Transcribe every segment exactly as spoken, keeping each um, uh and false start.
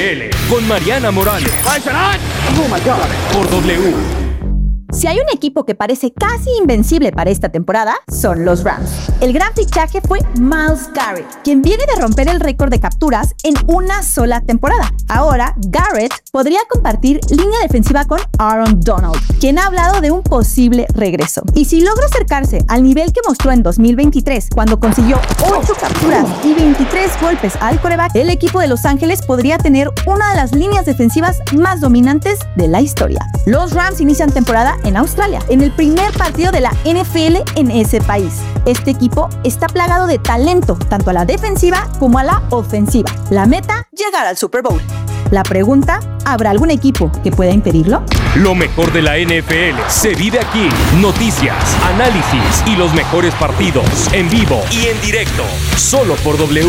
F L con Mariana Morales. Oh my God. Por W. Si hay un equipo que parece casi invencible para esta temporada, son los Rams. El gran fichaje fue Myles Garrett, quien viene de romper el récord de capturas en una sola temporada. Ahora, Garrett podría compartir línea defensiva con Aaron Donald, quien ha hablado de un posible regreso. Y si logra acercarse al nivel que mostró en dos mil veintitrés, cuando consiguió ocho capturas y veintitrés golpes al quarterback, el equipo de Los Ángeles podría tener una de las líneas defensivas más dominantes de la historia. Los Rams inician temporada en Australia, en el primer partido de la N F L en ese país. Este equipo está plagado de talento, tanto a la defensiva como a la ofensiva. La meta, llegar al Super Bowl. La pregunta, ¿habrá algún equipo que pueda impedirlo? Lo mejor de la N F L se vive aquí. Noticias, análisis y los mejores partidos en vivo y en directo, solo por W.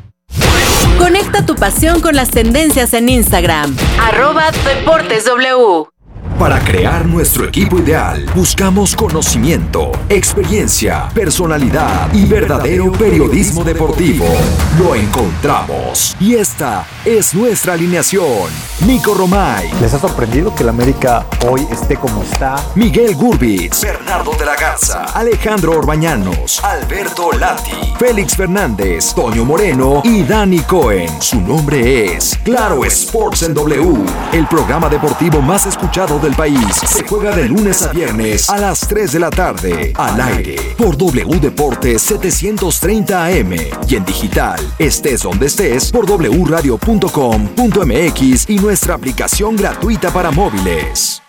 Conecta tu pasión con las tendencias en Instagram. Arroba Deportes W. Para crear nuestro equipo ideal, buscamos conocimiento, experiencia, personalidad y verdadero periodismo deportivo. Lo encontramos. Y esta es nuestra alineación. Nico Romay. ¿Les ha sorprendido que el América hoy esté como está? Miguel Gurbitz. Bernardo de la Garza. Alejandro Orbañanos. Alberto Lati. Félix Fernández. Toño Moreno y Dani Cohen. Su nombre es Claro Sports en W. El programa deportivo más escuchado del país. Se juega de lunes a viernes a las tres de la tarde. Al aire por W Deportes setecientos treinta A M y en digital, estés donde estés, por w radio punto com punto m x y nuestra aplicación gratuita para móviles.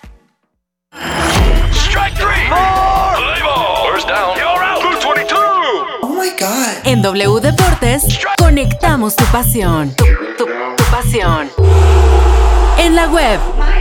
Strike three. Play ball. First down. You're out. Blue twenty-two. Oh my God. En W Deportes, conectamos tu pasión. Tu, tu, tu pasión. En la web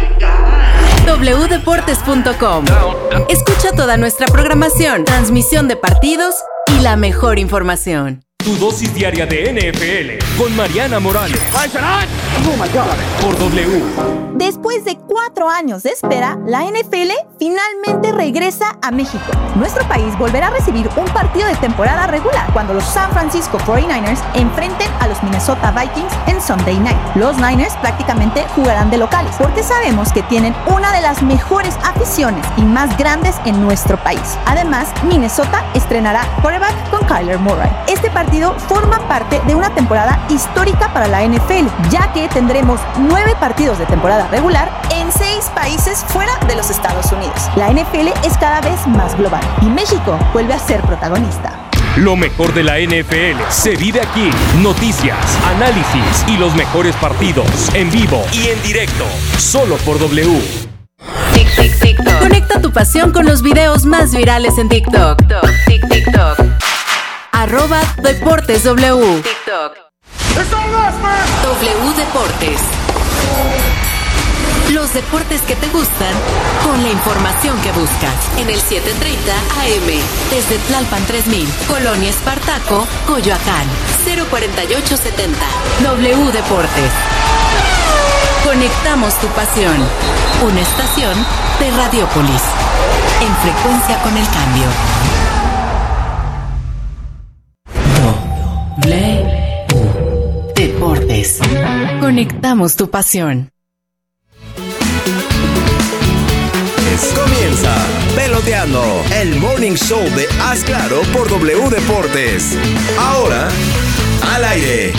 w deportes punto com. Escucha toda nuestra programación, transmisión de partidos y la mejor información. Tu dosis diaria de N F L con Mariana Morales. Oh my God. Por W. Después de cuatro años de espera, la N F L finalmente regresa a México. Nuestro país volverá a recibir un partido de temporada regular cuando los San Francisco cuarenta y nueve ers enfrenten a los Minnesota Vikings en Sunday Night. Los Niners prácticamente jugarán de locales porque sabemos que tienen una de las mejores aficiones y más grandes en nuestro país. Además, Minnesota estrenará quarterback con Kyler Murray. Este partido forma parte de una temporada histórica para la N F L, ya que tendremos nueve partidos de temporada regular en seis países fuera de los Estados Unidos. La N F L es cada vez más global y México vuelve a ser protagonista. Lo mejor de la N F L se vive aquí. Noticias, análisis y los mejores partidos en vivo y en directo, solo por W. Tic, tic, TikTok. Conecta tu pasión con los videos más virales en TikTok. Tic, TikTok. Arroba Deportes W. TikTok. W Deportes. Los deportes que te gustan con la información que buscas. En el siete treinta A M. Desde Tlalpan tres mil. Colonia Espartaco, Coyoacán. cero cuarenta y ocho setenta. W Deportes. Conectamos tu pasión. Una estación de Radiópolis. En frecuencia con el cambio. W Deportes. Conectamos tu pasión. Comienza Peloteando, el morning show de Haz Claro por W Deportes. Ahora, al aire.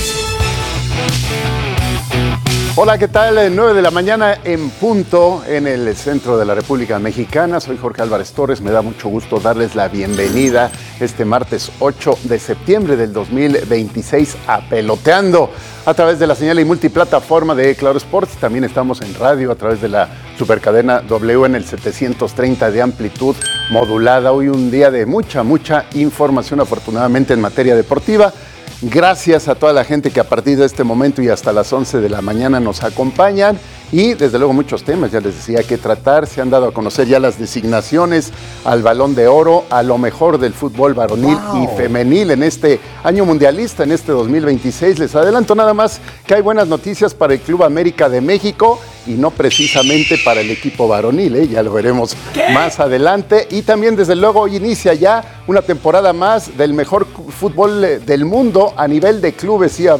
Hola, ¿qué tal? nueve de la mañana en punto en el centro de la República Mexicana. Soy Jorge Álvarez Torres. Me da mucho gusto darles la bienvenida este martes ocho de septiembre del dos mil veintiséis a Peloteando a través de la señal y multiplataforma de Claro Sports. También estamos en radio a través de la supercadena W en el setecientos treinta de amplitud modulada. Hoy un día de mucha, mucha información, afortunadamente, en materia deportiva. Gracias a toda la gente que a partir de este momento y hasta las once de la mañana nos acompañan. Y desde luego muchos temas, ya les decía, que tratar. Se han dado a conocer ya las designaciones al Balón de Oro, a lo mejor del fútbol varonil wow. y femenil en este año mundialista, en este dos mil veintiséis. Les adelanto nada más que hay buenas noticias para el Club América de México y no precisamente para el equipo varonil, ¿eh? Ya lo veremos ¿Qué? más adelante. Y también desde luego hoy inicia ya una temporada más del mejor fútbol del mundo a nivel de clubes. Sí, abro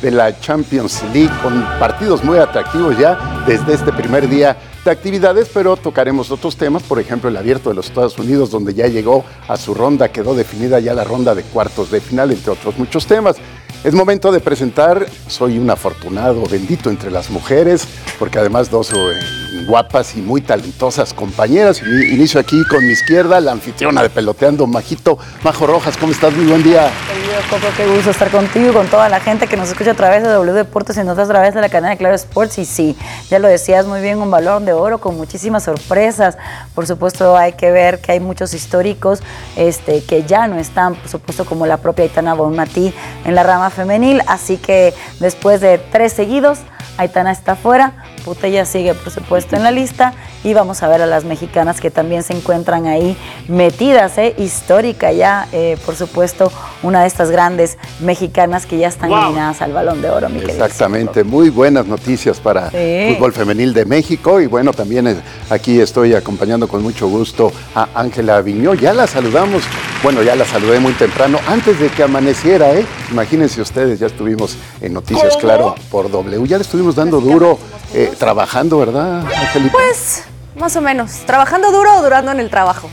de la Champions League con partidos muy atractivos ya desde este primer día de actividades, pero tocaremos otros temas, por ejemplo el Abierto de los Estados Unidos, donde ya llegó a su ronda, quedó definida ya la ronda de cuartos de final, entre otros muchos temas. Es momento de presentar, soy un afortunado, bendito entre las mujeres, porque además dos eh, guapas y muy talentosas compañeras. Inicio aquí con mi izquierda, la anfitriona de Peloteando, Majito. Majo Rojas, ¿cómo estás? Muy buen día. Querido Coco, qué gusto estar contigo y con toda la gente que nos escucha a través de W Deportes y nos ve a través de la cadena de Claro Sports. Y sí, ya lo decías muy bien, un Balón de Oro con muchísimas sorpresas. Por supuesto, hay que ver que hay muchos históricos este, que ya no están, por supuesto, como la propia Aitana Bonmatí en la rama femenil. Así que después de tres seguidos, Aitana está fuera, Botella sigue por supuesto en la lista y vamos a ver a las mexicanas que también se encuentran ahí metidas, ¿eh? Histórica ya, eh, por supuesto, una de estas grandes mexicanas que ya están wow. nominadas al Balón de Oro, mi querido. Exactamente, muy buenas noticias para sí. fútbol femenil de México y bueno, también es, aquí estoy acompañando con mucho gusto a Ángela Viñó, ya la saludamos, bueno, ya la saludé muy temprano, antes de que amaneciera, ¿eh? Imagínense ustedes, ya estuvimos en Noticias ¿Cómo? Claro por W, ya le estuvimos dando duro, eh, trabajando, ¿verdad, Angelita? Pues... más o menos, trabajando duro o durando en el trabajo.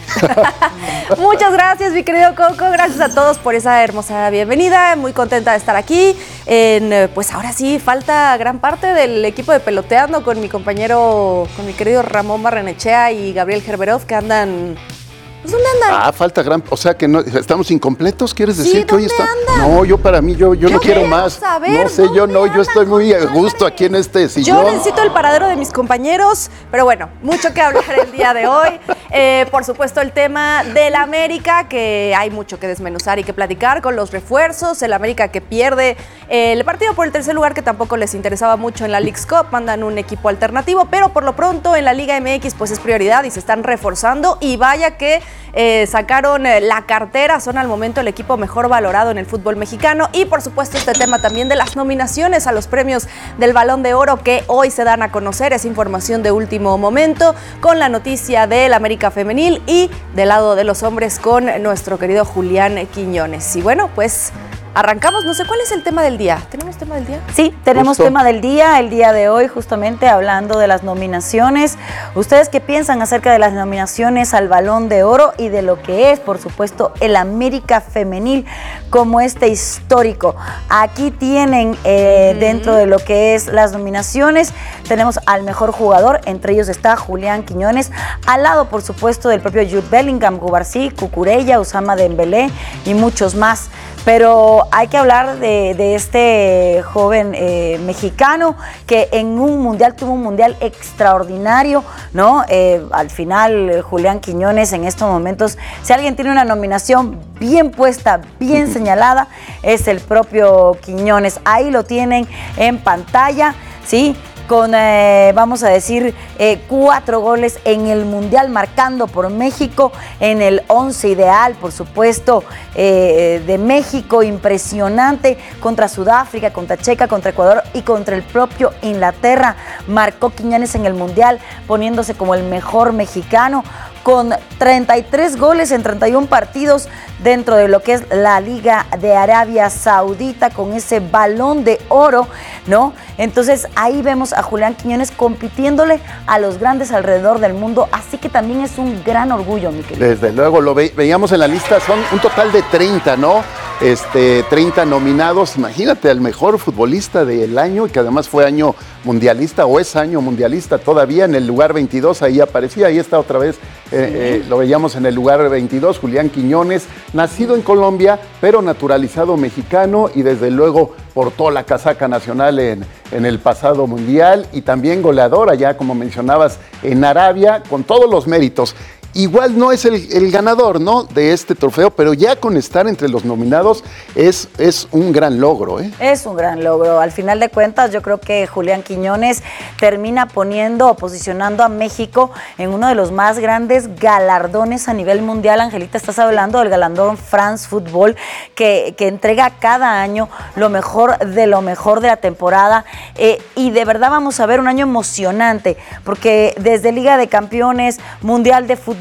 Muchas gracias, mi querido Coco, gracias a todos por esa hermosa bienvenida, muy contenta de estar aquí. En, pues ahora sí, falta gran parte del equipo de Peloteando con mi compañero, con mi querido Ramón Barrenechea y Gabriel Gerberov, que andan... Pues, ¿dónde andan? Ah, falta gran... O sea que no, estamos incompletos, ¿quieres decir sí, que hoy está? Andan? No, yo para mí, yo, yo no quiero más. Saber, no sé, yo no, yo estoy muy a gusto aquí en este sillón. Yo necesito el paradero de mis compañeros, pero bueno, mucho que hablar el día de hoy. Eh, por supuesto, el tema del América, que hay mucho que desmenuzar y que platicar con los refuerzos. El América que pierde eh, el partido por el tercer lugar, que tampoco les interesaba mucho en la Leagues Cup. Mandan un equipo alternativo, pero por lo pronto en la Liga M X pues es prioridad y se están reforzando. Y vaya que eh, sacaron eh, la cartera, son al momento el equipo mejor valorado en el fútbol mexicano. Y por supuesto este tema también de las nominaciones a los premios del Balón de Oro que hoy se dan a conocer. Es información de último momento con la noticia del América femenil y del lado de los hombres con nuestro querido Julián Quiñones. Y bueno, pues arrancamos, no sé cuál es el tema del día. ¿Tenemos tema del día? Sí, tenemos Justo. tema del día, el día de hoy, justamente hablando de las nominaciones. ¿Ustedes qué piensan acerca de las nominaciones al Balón de Oro y de lo que es, por supuesto, el América femenil como este histórico? Aquí tienen eh, mm. dentro de lo que es las nominaciones, tenemos al mejor jugador, entre ellos está Julián Quiñones, al lado, por supuesto, del propio Jude Bellingham, Cubarsí, Cucurella, Usama Dembélé y muchos más. Pero hay que hablar de, de este joven eh, mexicano que en un mundial tuvo un mundial extraordinario, ¿no? Eh, al final, eh, Julián Quiñones en estos momentos, si alguien tiene una nominación bien puesta, bien señalada, es el propio Quiñones. Ahí lo tienen en pantalla, ¿sí? Con, eh, vamos a decir, eh, cuatro goles en el Mundial, marcando por México en el once ideal, por supuesto, eh, de México, impresionante, contra Sudáfrica, contra Checa, contra Ecuador y contra el propio Inglaterra. Marcó Quiñones en el Mundial, poniéndose como el mejor mexicano, con treinta y tres goles en treinta y uno partidos dentro de lo que es la Liga de Arabia Saudita, con ese Balón de Oro, ¿no? Entonces ahí vemos a Julián Quiñones compitiéndole a los grandes alrededor del mundo, así que también es un gran orgullo, mi querido. Desde luego, lo ve, veíamos en la lista, son un total de treinta, ¿no? Este, treinta nominados, imagínate, al mejor futbolista del año, y que además fue año mundialista, o es año mundialista todavía, en el lugar veintidós, ahí aparecía, ahí está otra vez, eh, eh, lo veíamos en el lugar veintidós, Julián Quiñones, nacido en Colombia, pero naturalizado mexicano, y desde luego portó la casaca nacional en, en el pasado mundial, y también goleador allá, como mencionabas, en Arabia, con todos los méritos. Igual no es el, el ganador, ¿no?, de este trofeo, pero ya con estar entre los nominados es, es un gran logro, ¿eh? Es un gran logro. Al final de cuentas, yo creo que Julián Quiñones termina poniendo o posicionando a México en uno de los más grandes galardones a nivel mundial. Angelita, estás hablando del galardón France Football, que, que entrega cada año lo mejor de lo mejor de la temporada. Eh, y de verdad vamos a ver un año emocionante, porque desde Liga de Campeones, Mundial de Fútbol,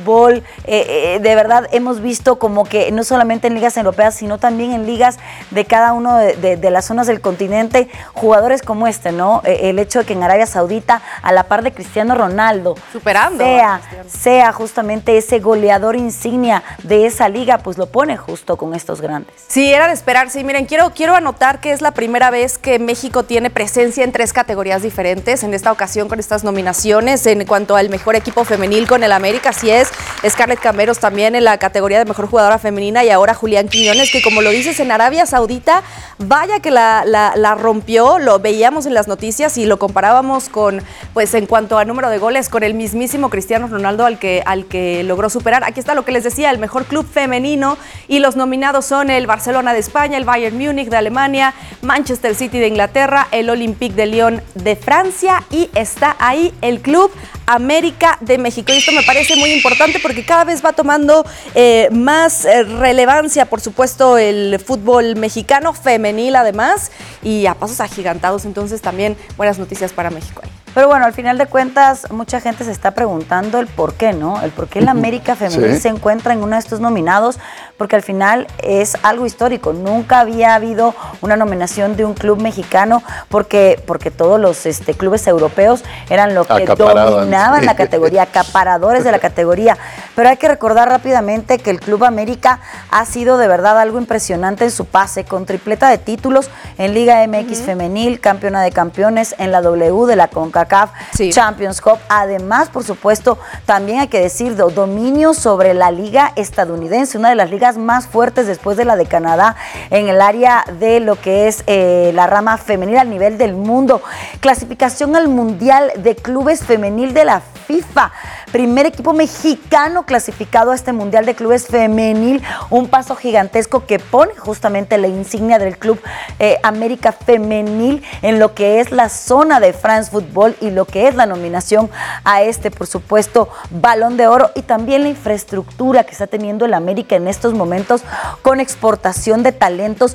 fútbol, eh, eh, de verdad hemos visto como que no solamente en ligas europeas, sino también en ligas de cada uno de, de, de las zonas del continente, jugadores como este, ¿no? Eh, el hecho de que en Arabia Saudita, a la par de Cristiano Ronaldo, superando, sea, sea justamente ese goleador insignia de esa liga, pues lo pone justo con estos grandes. Sí, era de esperarse. Y miren, quiero, quiero anotar que es la primera vez que México tiene presencia en tres categorías diferentes, en esta ocasión con estas nominaciones. En cuanto al mejor equipo femenil con el América, así es, Scarlett Cameros también en la categoría de mejor jugadora femenina, y ahora Julián Quiñones, que como lo dices, en Arabia Saudita, vaya que la, la, la rompió, lo veíamos en las noticias y lo comparábamos con, pues en cuanto a número de goles, con el mismísimo Cristiano Ronaldo al que, al que logró superar. Aquí está lo que les decía, el mejor club femenino, y los nominados son el Barcelona de España, el Bayern Múnich de Alemania, Manchester City de Inglaterra, el Olympique de Lyon de Francia, y está ahí el Club América de México. Y esto me parece muy importante porque cada vez va tomando eh, más eh, relevancia, por supuesto, el fútbol mexicano femenil además, y a pasos agigantados. Entonces también buenas noticias para México ahí. Pero bueno, al final de cuentas, mucha gente se está preguntando el por qué, ¿no? El por qué la América Femenil sí. se encuentra en uno de estos nominados, porque al final es algo histórico. Nunca había habido una nominación de un club mexicano, porque, porque todos los este, clubes europeos eran los que dominaban sí. la categoría, acaparadores de la categoría. Pero hay que recordar rápidamente que el Club América ha sido de verdad algo impresionante en su pase, con tripleta de títulos en Liga M X uh-huh. Femenil, campeona de campeones en la W de la CONCACAF Sí. Champions Cup. Además, por supuesto, también hay que decir dominio sobre la liga estadounidense, una de las ligas más fuertes después de la de Canadá en el área de lo que es eh, la rama femenil a nivel del mundo. Clasificación al Mundial de Clubes Femenil de la FIFA. Primer equipo mexicano clasificado a este Mundial de Clubes Femenil. Un paso gigantesco que pone justamente la insignia del Club eh, América Femenil en lo que es la zona de France Football y lo que es la nominación a este, por supuesto, Balón de Oro, y también la infraestructura que está teniendo el América en estos momentos con exportación de talentos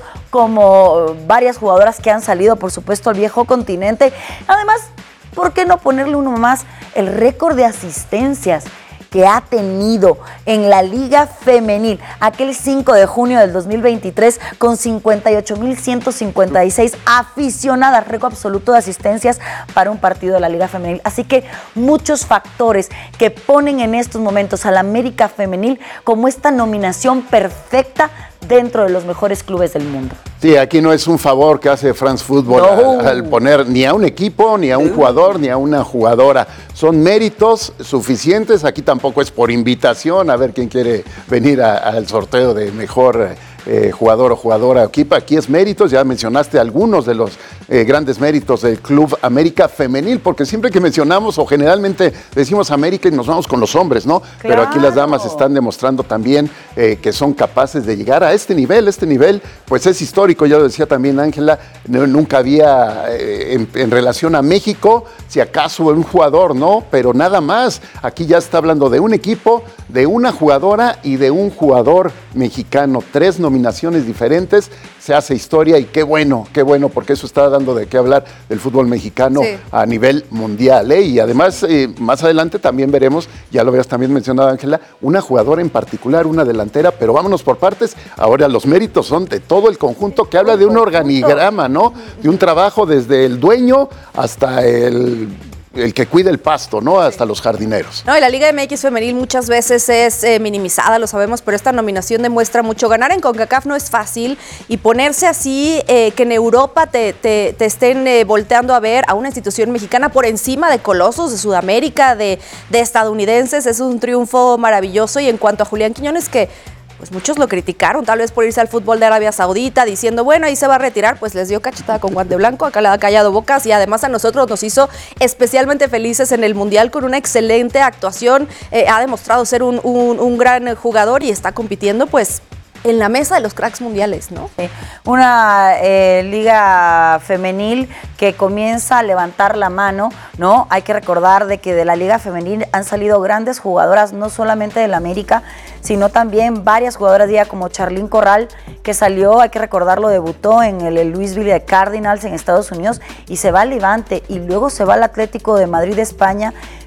como varias jugadoras que han salido, por supuesto, al viejo continente. Además, ¿por qué no ponerle uno más? El récord de asistencias que ha tenido en la Liga Femenil, aquel cinco de junio del dos mil veintitrés, con cincuenta y ocho mil ciento cincuenta y seis aficionadas, récord absoluto de asistencias para un partido de la Liga Femenil. Así que muchos factores que ponen en estos momentos a la América Femenil como esta nominación perfecta dentro de los mejores clubes del mundo. Sí, aquí no es un favor que hace France Football no. al, al poner ni a un equipo, ni a un jugador, ni a una jugadora. Son méritos suficientes. Aquí tampoco es por invitación a ver quién quiere venir a, al sorteo de mejor eh, jugador o jugadora equipo. Aquí es méritos. Ya mencionaste algunos de los eh, grandes méritos del Club América Femenil, porque siempre que mencionamos o generalmente decimos América y nos vamos con los hombres, ¿no? Claro. Pero aquí las damas están demostrando también eh, que son capaces de llegar a este nivel. Este nivel, pues es histórico, ya lo decía también Ángela, no, nunca había eh, en, en relación a México, si acaso un jugador, ¿no? Pero nada más. Aquí ya está hablando de un equipo, de una jugadora y de un jugador mexicano. Tres nominaciones diferentes, se hace historia y qué bueno, qué bueno, porque eso está dando de qué hablar del fútbol mexicano sí. a nivel mundial, ¿eh? Y además, eh, más adelante también veremos, ya lo habías también mencionado Ángela, una jugadora en particular, una delantera, pero vámonos por partes. Ahora los méritos son de todo el conjunto, que habla de un organigrama, ¿no? De un trabajo desde el dueño hasta el... el que cuida el pasto, ¿no? Hasta los jardineros. No, y la Liga M X Femenil muchas veces es eh, minimizada, lo sabemos, pero esta nominación demuestra mucho. Ganar en CONCACAF no es fácil, y ponerse así, eh, que en Europa te, te, te estén eh, volteando a ver a una institución mexicana por encima de colosos de Sudamérica, de, de estadounidenses, es un triunfo maravilloso. Y en cuanto a Julián Quiñones, que pues muchos lo criticaron, tal vez por irse al fútbol de Arabia Saudita, diciendo, bueno, ahí se va a retirar, pues les dio cachetada con guante blanco, acá le ha callado bocas, y además a nosotros nos hizo especialmente felices en el Mundial con una excelente actuación, eh, ha demostrado ser un, un, un gran jugador y está compitiendo, pues, en la mesa de los cracks mundiales, ¿no? Sí. Una eh, liga femenil que comienza a levantar la mano, ¿no? Hay que recordar de que de la liga femenil han salido grandes jugadoras, no solamente del América, sino también varias jugadoras ya como Charlín Corral, que salió, hay que recordarlo, debutó en el Louisville Cardinals en Estados Unidos y se va al Levante y luego se va al Atlético de Madrid de España.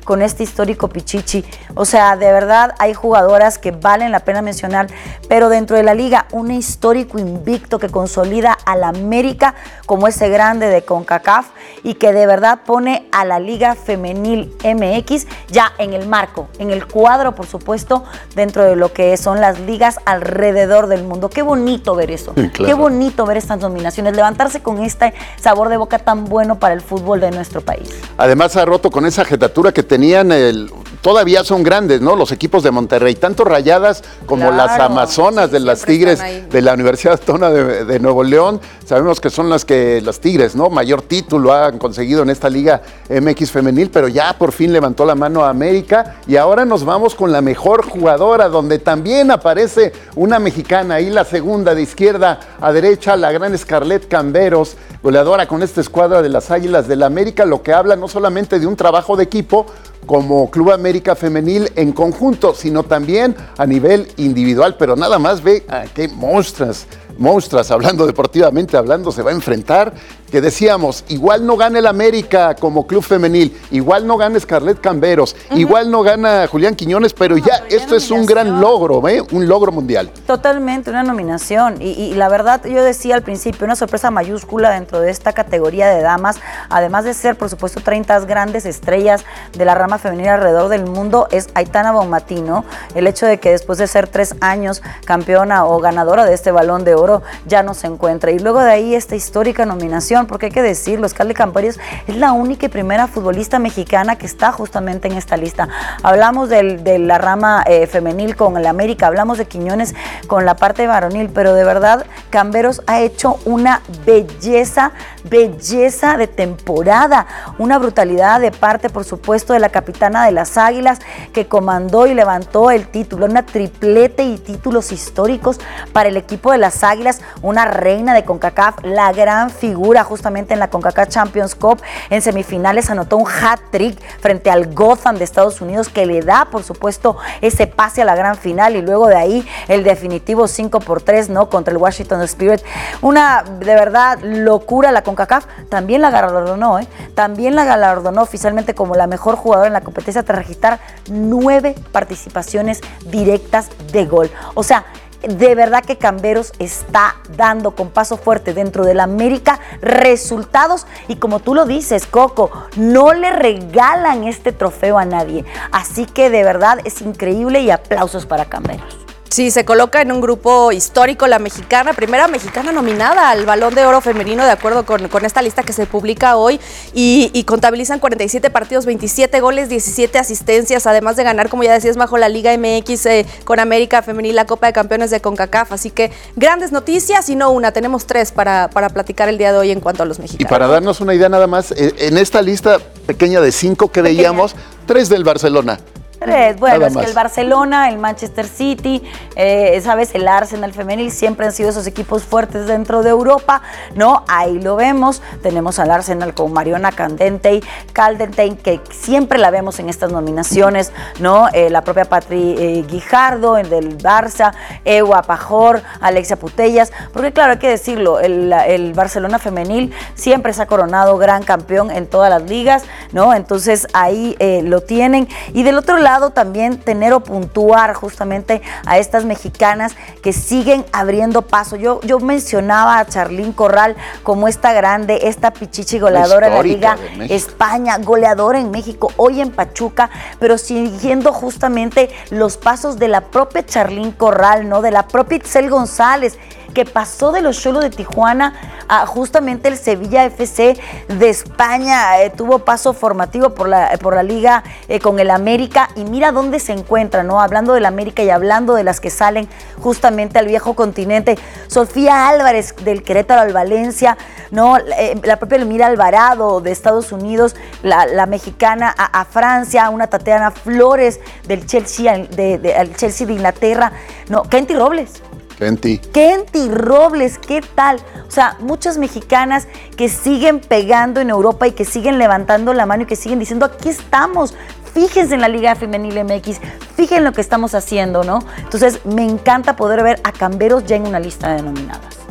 con este histórico Pichichi. O sea, de verdad hay jugadoras que valen la pena mencionar, pero dentro de la liga, un histórico invicto que consolida a la América como ese grande de CONCACAF y que de verdad pone a la Liga Femenil M X ya en el marco, en el cuadro, por supuesto, dentro de lo que son las ligas alrededor del mundo. Qué bonito ver eso, sí, claro. Qué bonito ver estas nominaciones, levantarse con este sabor de boca tan bueno para el fútbol de nuestro país. Además ha roto con esa jetatura que tenían, el, todavía son grandes, ¿no? Los equipos de Monterrey, tanto Rayadas como claro, las Amazonas sí, de las Tigres de la Universidad Autónoma de, de Nuevo León. Sabemos que son las que las Tigres, ¿no? Mayor título han conseguido en esta Liga M X femenil, pero ya por fin levantó la mano a América y ahora nos vamos con la mejor jugadora, donde también aparece una mexicana, ahí la segunda de izquierda a derecha, la gran Scarlett Camberos, goleadora con esta escuadra de las Águilas del la América, lo que habla no solamente de un trabajo de equipo como Club América Femenil en conjunto, sino también a nivel individual, pero nada más ve a qué monstruos, monstruos, hablando deportivamente, hablando, se va a enfrentar, que decíamos, igual no gana el América como club femenil, igual no gana Scarlett Camberos, uh-huh. igual no gana Julián Quiñones, pero no, ya pero esto es un gran logro, ¿eh? Un logro mundial. Totalmente, una nominación, y, y la verdad yo decía al principio, una sorpresa mayúscula dentro de esta categoría de damas, además de ser por supuesto treinta grandes estrellas de la rama femenil alrededor del mundo, es Aitana Bonmatí, ¿no? El hecho de que después de ser tres años campeona o ganadora de este Balón de Oro, ya no se encuentra, y luego de ahí esta histórica nominación, porque hay que decirlo, Scarlett Camberos es la única y primera futbolista mexicana que está justamente en esta lista. Hablamos del, de la rama eh, femenil con el América, hablamos de Quiñones con la parte varonil, pero de verdad Camberos ha hecho una belleza, belleza de temporada, una brutalidad de parte, por supuesto, de la capitana de las Águilas, que comandó y levantó el título, una triplete y títulos históricos para el equipo de las Águilas, una reina de CONCACAF, la gran figura justamente en la CONCACAF Champions Cup. En semifinales anotó un hat-trick frente al Gotham de Estados Unidos, que le da, por supuesto, ese pase a la gran final, y luego de ahí el definitivo cinco por tres, ¿no? Contra el Washington Spirit. Una, de verdad, locura la CONCACAF. También la galardonó, ¿eh? También la galardonó oficialmente como la mejor jugadora en la competencia tras registrar nueve participaciones directas de gol. O sea, de verdad que Camberos está dando con paso fuerte dentro de la América resultados, y como tú lo dices, Coco, no le regalan este trofeo a nadie, así que de verdad es increíble y aplausos para Camberos. Sí, se coloca en un grupo histórico la mexicana, primera mexicana nominada al Balón de Oro femenino, de acuerdo con, con esta lista que se publica hoy, y, y contabilizan cuarenta y siete partidos, veintisiete goles, diecisiete asistencias, además de ganar, como ya decías, bajo la Liga M X eh, con América Femenil, la Copa de Campeones de CONCACAF. Así que grandes noticias, y no una, tenemos tres para, para platicar el día de hoy en cuanto a los mexicanos. Y para darnos una idea nada más, en esta lista pequeña de cinco que pequeña. veíamos, tres del Barcelona. Tres. Bueno, Nada es más. que el Barcelona, el Manchester City, eh, sabes, el Arsenal femenil siempre han sido esos equipos fuertes dentro de Europa, ¿no? Ahí lo vemos. Tenemos al Arsenal con Mariona Caldentey, Caldentey, que siempre la vemos en estas nominaciones, ¿no? Eh, la propia Patri eh, Guijardo, el del Barça, Ewa Pajor, Alexia Putellas, porque claro, hay que decirlo, el, el Barcelona femenil siempre se ha coronado gran campeón en todas las ligas, ¿no? Entonces ahí eh, lo tienen. Y del otro lado, también tener o puntuar justamente a estas mexicanas que siguen abriendo paso. Yo, yo mencionaba a Charlín Corral como esta grande, esta pichichi goleadora de la Liga de España, goleadora en México, hoy en Pachuca, pero siguiendo justamente los pasos de la propia Charlín Corral, ¿no? De la propia Itzel González, que pasó de los Xolos de Tijuana a justamente el Sevilla F C de España, eh, tuvo paso formativo por la, por la liga eh, con el América, y mira dónde se encuentra, ¿no? Hablando del América y hablando de las que salen justamente al viejo continente, Sofía Álvarez del Querétaro al Valencia, ¿no? Eh, la propia Elmira Alvarado de Estados Unidos, la, la mexicana a, a Francia, una Tatiana Flores del Chelsea, de, de, al Chelsea de Inglaterra, ¿no? Kenty Robles. Kenty. Kenty Robles, ¿qué tal? O sea, muchas mexicanas que siguen pegando en Europa y que siguen levantando la mano y que siguen diciendo, aquí estamos. Fíjense en la Liga Femenil M X, fíjense en lo que estamos haciendo, ¿no? Entonces, me encanta poder ver a Camberos ya en una lista de nominadas.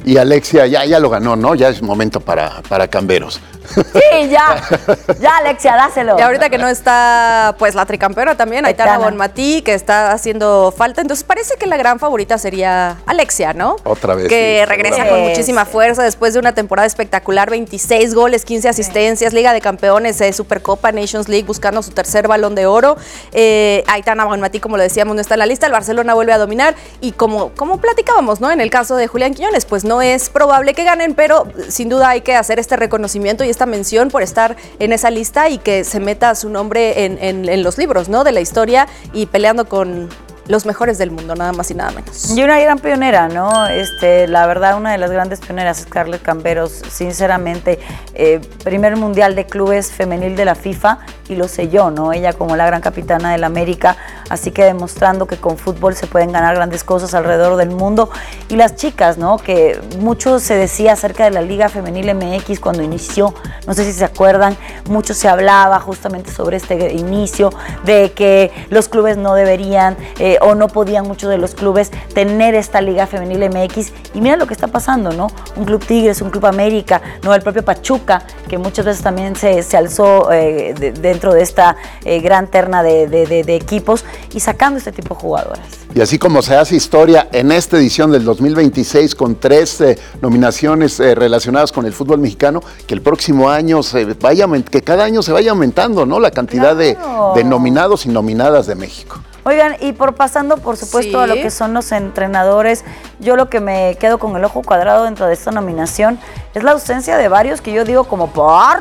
Y Alexia ya, ya lo ganó, ¿no? Ya es momento para, para Camberos. Sí, ya. Ya, Alexia, dáselo. Y ahorita que no está, pues, la tricampeona también, Aitana Bonmatí, que está haciendo falta. Entonces, parece que la gran favorita sería Alexia, ¿no? Otra vez. Que sí, regresa seguro. con muchísima fuerza después de una temporada espectacular. veintiséis goles, quince asistencias, Liga de Campeones, eh, Supercopa, Nations League, buscando su tercer Balón de Oro. Eh, Aitana Bonmatí, como lo decíamos, no está en la lista. El Barcelona vuelve a dominar. Y como, como platicábamos, ¿no? En el caso de Julián Quiñones, pues no es probable que ganen, pero sin duda hay que hacer este reconocimiento y esta mención por estar en esa lista y que se meta su nombre en, en, en los libros, ¿no? De la historia y peleando con los mejores del mundo, nada más y nada menos. Y una gran pionera, ¿no? Este, la verdad, una de las grandes pioneras, Scarlett Camberos, sinceramente, eh, primer mundial de clubes femenil de la FIFA y lo selló, ¿no? Ella como la gran capitana del América, así que demostrando que con fútbol se pueden ganar grandes cosas alrededor del mundo. Y las chicas, ¿no? Que mucho se decía acerca de la Liga Femenil M X cuando inició, no sé si se acuerdan, mucho se hablaba justamente sobre este inicio, de que los clubes no deberían eh, o no podían muchos de los clubes tener esta Liga Femenil M X, y mira lo que está pasando, ¿no? Un Club Tigres, un Club América, ¿no? El propio Pachuca, que muchas veces también se, se alzó eh, de, dentro de esta eh, gran terna de, de, de, de equipos y sacando este tipo de jugadoras. Y así como se hace historia en esta edición del dos mil veintiséis con tres eh, nominaciones eh, relacionadas con el fútbol mexicano, que el próximo año se vaya, que cada año se vaya aumentando, ¿no? La cantidad Claro. de, de nominados y nominadas de México. Oigan, y por pasando, por supuesto, sí. a lo que son los entrenadores, yo lo que me quedo con el ojo cuadrado dentro de esta nominación es la ausencia de varios que yo digo como por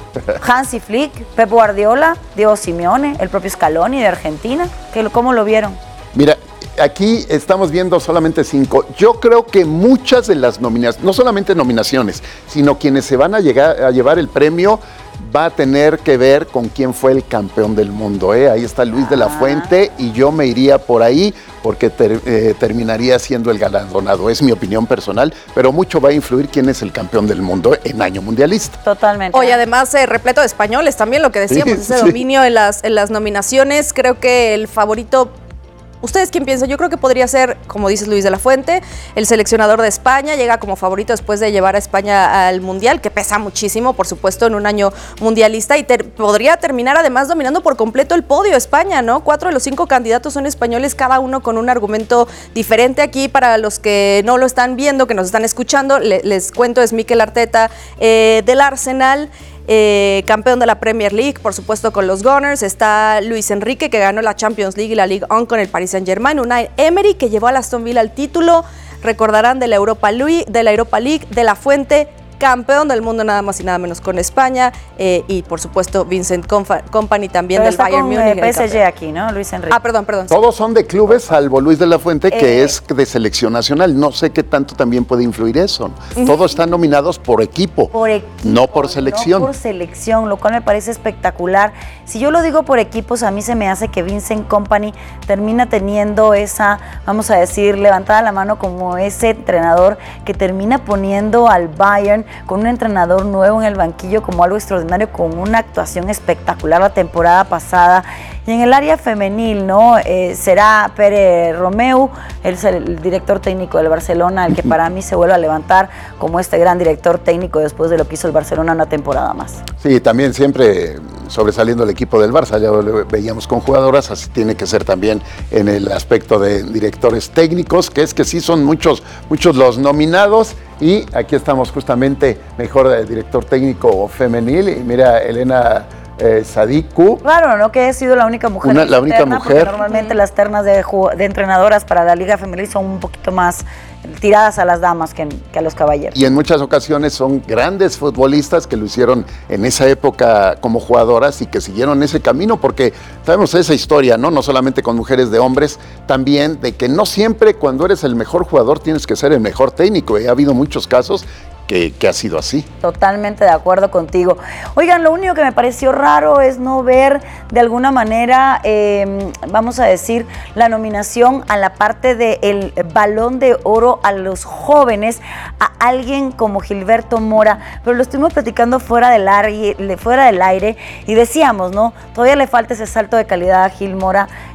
Hansi Flick, Pep Guardiola, Diego Simeone, el propio Scaloni de Argentina. ¿Cómo lo vieron? Mira, aquí estamos viendo solamente cinco. Yo creo que muchas de las nominaciones, no solamente nominaciones, sino quienes se van a, llegar, a llevar el premio, va a tener que ver con quién fue el campeón del mundo, ¿eh? Ahí está Luis ah. de la Fuente y yo me iría por ahí porque ter, eh, terminaría siendo el galardonado. Es mi opinión personal, pero mucho va a influir quién es el campeón del mundo en año mundialista. Totalmente. Oye, además, eh, repleto de españoles también, lo que decíamos, sí, ese sí. dominio en las, en las nominaciones. Creo que el favorito... ¿Ustedes quién piensan? Yo creo que podría ser, como dices, Luis de la Fuente, el seleccionador de España, llega como favorito después de llevar a España al Mundial, que pesa muchísimo, por supuesto, en un año mundialista, y ter- podría terminar además dominando por completo el podio España, ¿no? Cuatro de los cinco candidatos son españoles, cada uno con un argumento diferente. Aquí, para los que no lo están viendo, que nos están escuchando, le- les cuento, es Mikel Arteta eh, del Arsenal, Eh, campeón de la Premier League, por supuesto con los Gunners. Está Luis Enrique, que ganó la Champions League y la Ligue uno con el Paris Saint-Germain. Unai Emery, que llevó a Aston Villa al título. Recordarán de la Europa League, de la Europa League, de la Fuente, campeón del mundo nada más y nada menos con España, eh, y por supuesto Vincent Kompany también. Pero del está Bayern con, Múnich. Eh, P S G aquí, ¿no? Luis Enrique. Ah, perdón, perdón. Todos son de clubes, salvo Luis de la Fuente, Eh, que es de selección nacional. No sé qué tanto también puede influir eso. Uh-huh. Todos están nominados por equipo, por equipo, no por selección. No por selección, lo cual me parece espectacular. Si yo lo digo por equipos, a mí se me hace que Vincent Kompany termina teniendo esa, vamos a decir, levantada la mano como ese entrenador que termina poniendo al Bayern con un entrenador nuevo en el banquillo como algo extraordinario, con una actuación espectacular la temporada pasada. Y en el área femenil, ¿no? Eh, será Pere Romeu, él es el director técnico del Barcelona, el que para mí se vuelve a levantar como este gran director técnico después de lo que hizo el Barcelona una temporada más. Sí, también siempre sobresaliendo el equipo del Barça, ya lo veíamos con jugadoras, así tiene que ser también en el aspecto de directores técnicos, que es que sí son muchos, muchos los nominados. Y aquí estamos justamente mejor de director técnico femenil. Y mira, Elena eh, Sadiku. Claro, ¿no? Que he sido la única mujer. Una, la única terna, mujer. Normalmente las ternas de, de entrenadoras para la Liga Femenil son un poquito más tiradas a las damas que, que a los caballeros. Y en muchas ocasiones son grandes futbolistas que lo hicieron en esa época como jugadoras y que siguieron ese camino, porque sabemos esa historia, ¿no? No solamente con mujeres, de hombres, también de que no siempre cuando eres el mejor jugador tienes que ser el mejor técnico. Y ha habido muchos casos Que, que ha sido así. Totalmente de acuerdo contigo. Oigan, lo único que me pareció raro es no ver de alguna manera, eh, vamos a decir, la nominación a la parte del Balón de Oro a los jóvenes, a alguien como Gilberto Mora, pero lo estuvimos platicando fuera del aire, fuera del aire y decíamos, ¿no? Todavía le falta ese salto de calidad a Gil Mora,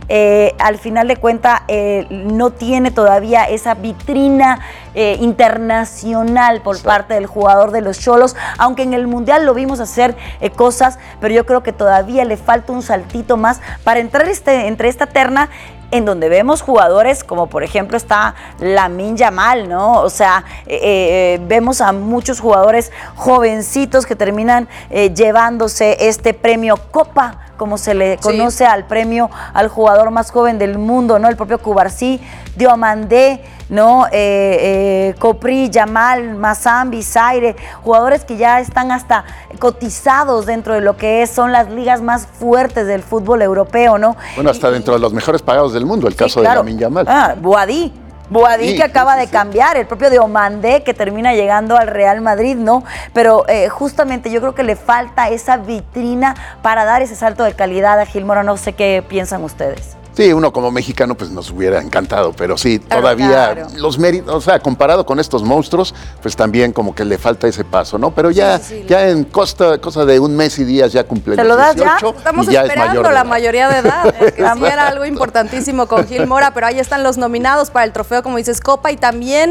eh, al final de cuentas eh, no tiene todavía esa vitrina eh, internacional por parte del jugador de los Xolos, aunque en el Mundial lo vimos hacer eh, cosas, pero yo creo que todavía le falta un saltito más para entrar este, entre esta terna en donde vemos jugadores como por ejemplo está Lamine Yamal, ¿no? O sea, eh, eh, vemos a muchos jugadores jovencitos que terminan eh, llevándose este premio Copa, como se le conoce sí. al premio al jugador más joven del mundo, ¿no? El propio Cubarsí, Diomandé, ¿no? Eh, eh, Copri, Yamal, Mazambi, Zaire, jugadores que ya están hasta cotizados dentro de lo que es, son las ligas más fuertes del fútbol europeo, ¿no? Bueno, hasta y, dentro de los mejores pagados del mundo, el sí, caso claro. de Lamine Yamal. Ah, Boadí. Boadí sí, que acaba sí, sí, de cambiar, sí. el propio Diomandé que termina llegando al Real Madrid, ¿no? Pero eh, justamente yo creo que le falta esa vitrina para dar ese salto de calidad a Gil Mora. No sé qué piensan ustedes. Sí, uno como mexicano pues nos hubiera encantado, pero sí, todavía claro. los méritos, o sea, comparado con estos monstruos, pues también como que le falta ese paso, ¿no? Pero ya, sí, sí, ya en costa, cosa de un mes y días ya cumple los dieciocho. Ya? Estamos y ya esperando es mayor la mayoría de edad, que sí era algo importantísimo con Gil Mora, pero ahí están los nominados para el trofeo, como dices, Copa, y también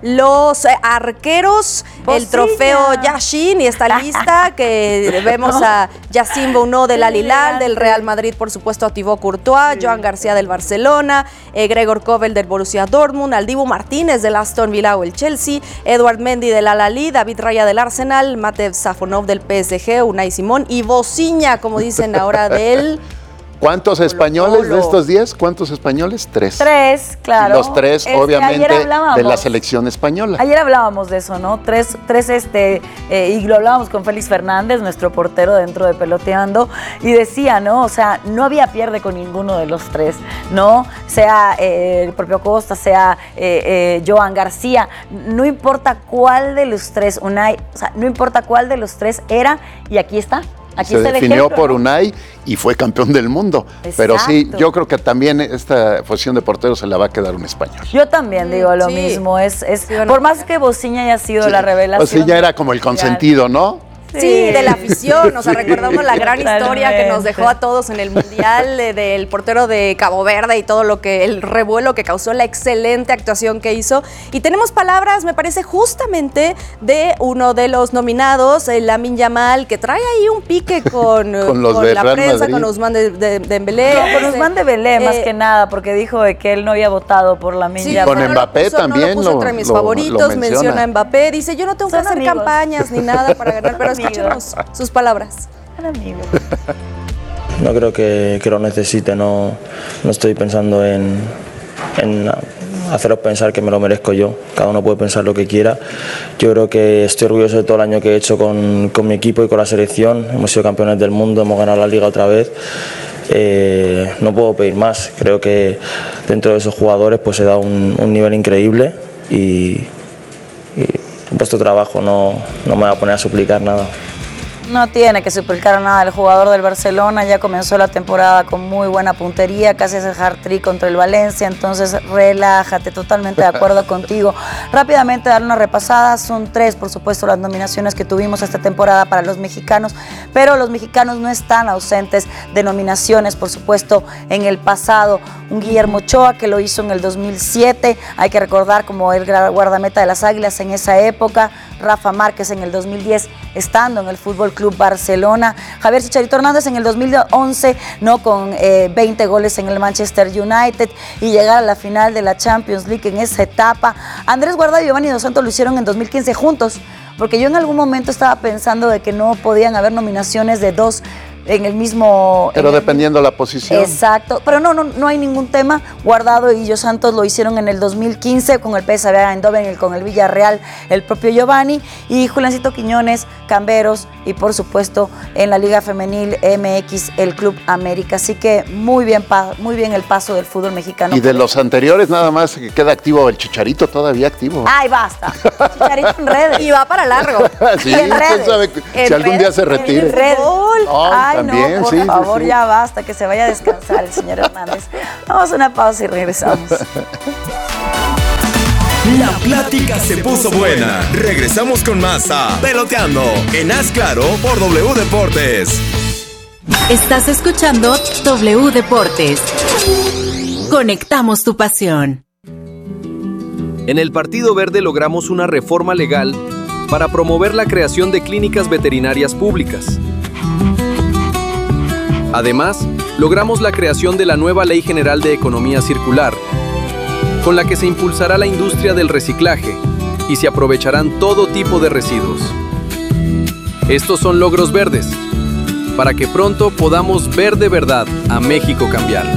los arqueros, Bocilla. El trofeo Yashin, y esta lista que vemos a Yacine Bounou del Al Hilal, del Real Madrid, por supuesto a Thibaut Courtois, sí. Joan García del Barcelona, eh, Gregor Kobel del Borussia Dortmund, al Dibu Martínez del Aston Villa o el Chelsea, Edouard Mendy del Al-Ahly, David Raya del Arsenal, Matev Safonov del P S G, Unai Simón y Bociña, como dicen ahora, del... ¿Cuántos Colo, españoles Colo. de estos diez? ¿Cuántos españoles? Tres. Tres, claro. Y los tres, este, obviamente, de la selección española. Ayer hablábamos de eso, ¿no? Tres, tres este, eh, y lo hablábamos con Félix Fernández, nuestro portero dentro de Peloteando, y decía, ¿no? O sea, no había pierde con ninguno de los tres, ¿no? Sea eh, el propio Costa, sea eh, eh, Joan García, no importa cuál de los tres, Unai, o sea, no importa cuál de los tres era, y aquí está. Aquí se definió ejemplo, por ¿no? Unai y fue campeón del mundo. Exacto. Pero sí, yo creo que también esta posición de portero se la va a quedar un español. Yo también digo lo sí. mismo. Es, es sí, bueno, por más que Bociña haya sido sí. la revelación. Bociña era como el consentido, ¿no? Sí, sí, de la afición, o sea, recordamos la gran historia que nos dejó a todos en el Mundial de, del portero de Cabo Verde y todo lo que, el revuelo que causó, la excelente actuación que hizo. Y tenemos palabras, me parece, justamente de uno de los nominados, el Lamine Yamal, que trae ahí un pique con, con, los con de la Real prensa, Madrid. con Ousmane de, de, Dembélé. No, con Ousmane Dembélé, eh, más que nada, porque dijo de que él no había votado por Lamine sí, Yamal. Con Mbappé no puso, también. No lo puso entre mis lo, favoritos, lo menciona. menciona a Mbappé, dice, yo no tengo Son que hacer amigos. campañas ni nada para ganar, pero escuchemos sus palabras. No creo que, que lo necesite, no, no estoy pensando en, en haceros pensar que me lo merezco yo, cada uno puede pensar lo que quiera. Yo creo que estoy orgulloso de todo el año que he hecho con, con mi equipo y con la selección, hemos sido campeones del mundo, hemos ganado la liga otra vez. Eh, no puedo pedir más, creo que dentro de esos jugadores pues he dado un, un nivel increíble y, y vuestro trabajo, no, no me voy a poner a suplicar nada. No tiene que suplicar nada. El jugador del Barcelona ya comenzó la temporada con muy buena puntería, casi hace hat-trick contra el Valencia, entonces relájate, totalmente de acuerdo contigo. Rápidamente dar una repasada, son tres por supuesto las nominaciones que tuvimos esta temporada para los mexicanos, pero los mexicanos no están ausentes de nominaciones, por supuesto, en el pasado. Un Guillermo Ochoa que lo hizo en el dos mil siete, hay que recordar como el guardameta de las Águilas en esa época. Rafa Márquez en el dos mil diez, estando en el Fútbol Club Barcelona. Javier Chicharito Hernández en el dos mil once, no con eh, veinte goles en el Manchester United y llegar a la final de la Champions League en esa etapa. Andrés Guardado y Giovanni Dos Santos lo hicieron en dos mil quince juntos, porque yo en algún momento estaba pensando de que no podían haber nominaciones de dos en el mismo... Pero el dependiendo mismo, la posición. Exacto, pero no, no, no hay ningún tema. Guardado y Dos Santos lo hicieron en el dos mil quince con el P S V Eindhoven, con el Villarreal, el propio Giovanni, y Juliancito Quiñones, Camberos, y por supuesto en la Liga Femenil M X, el Club América. Así que muy bien, muy bien el paso del fútbol mexicano. Y de los anteriores nada más queda activo el Chicharito, todavía activo. Ay, basta. Chicharito en redes. Y va para largo. Sí, en redes. Sabe si algún redes, día se retire. En redes. Ay, Ay, también, no, por sí, favor, sí, sí. ya basta, que se vaya a descansar el señor Hernández. Vamos a una pausa y regresamos. La plática se puso buena. Regresamos con más a Peloteando en Haz Claro por W Deportes. Estás escuchando W Deportes. Conectamos tu pasión. En el Partido Verde logramos una reforma legal para promover la creación de clínicas veterinarias públicas. Además, logramos la creación de la nueva Ley General de Economía Circular, con la que se impulsará la industria del reciclaje y se aprovecharán todo tipo de residuos. Estos son logros verdes, para que pronto podamos ver de verdad a México cambiar.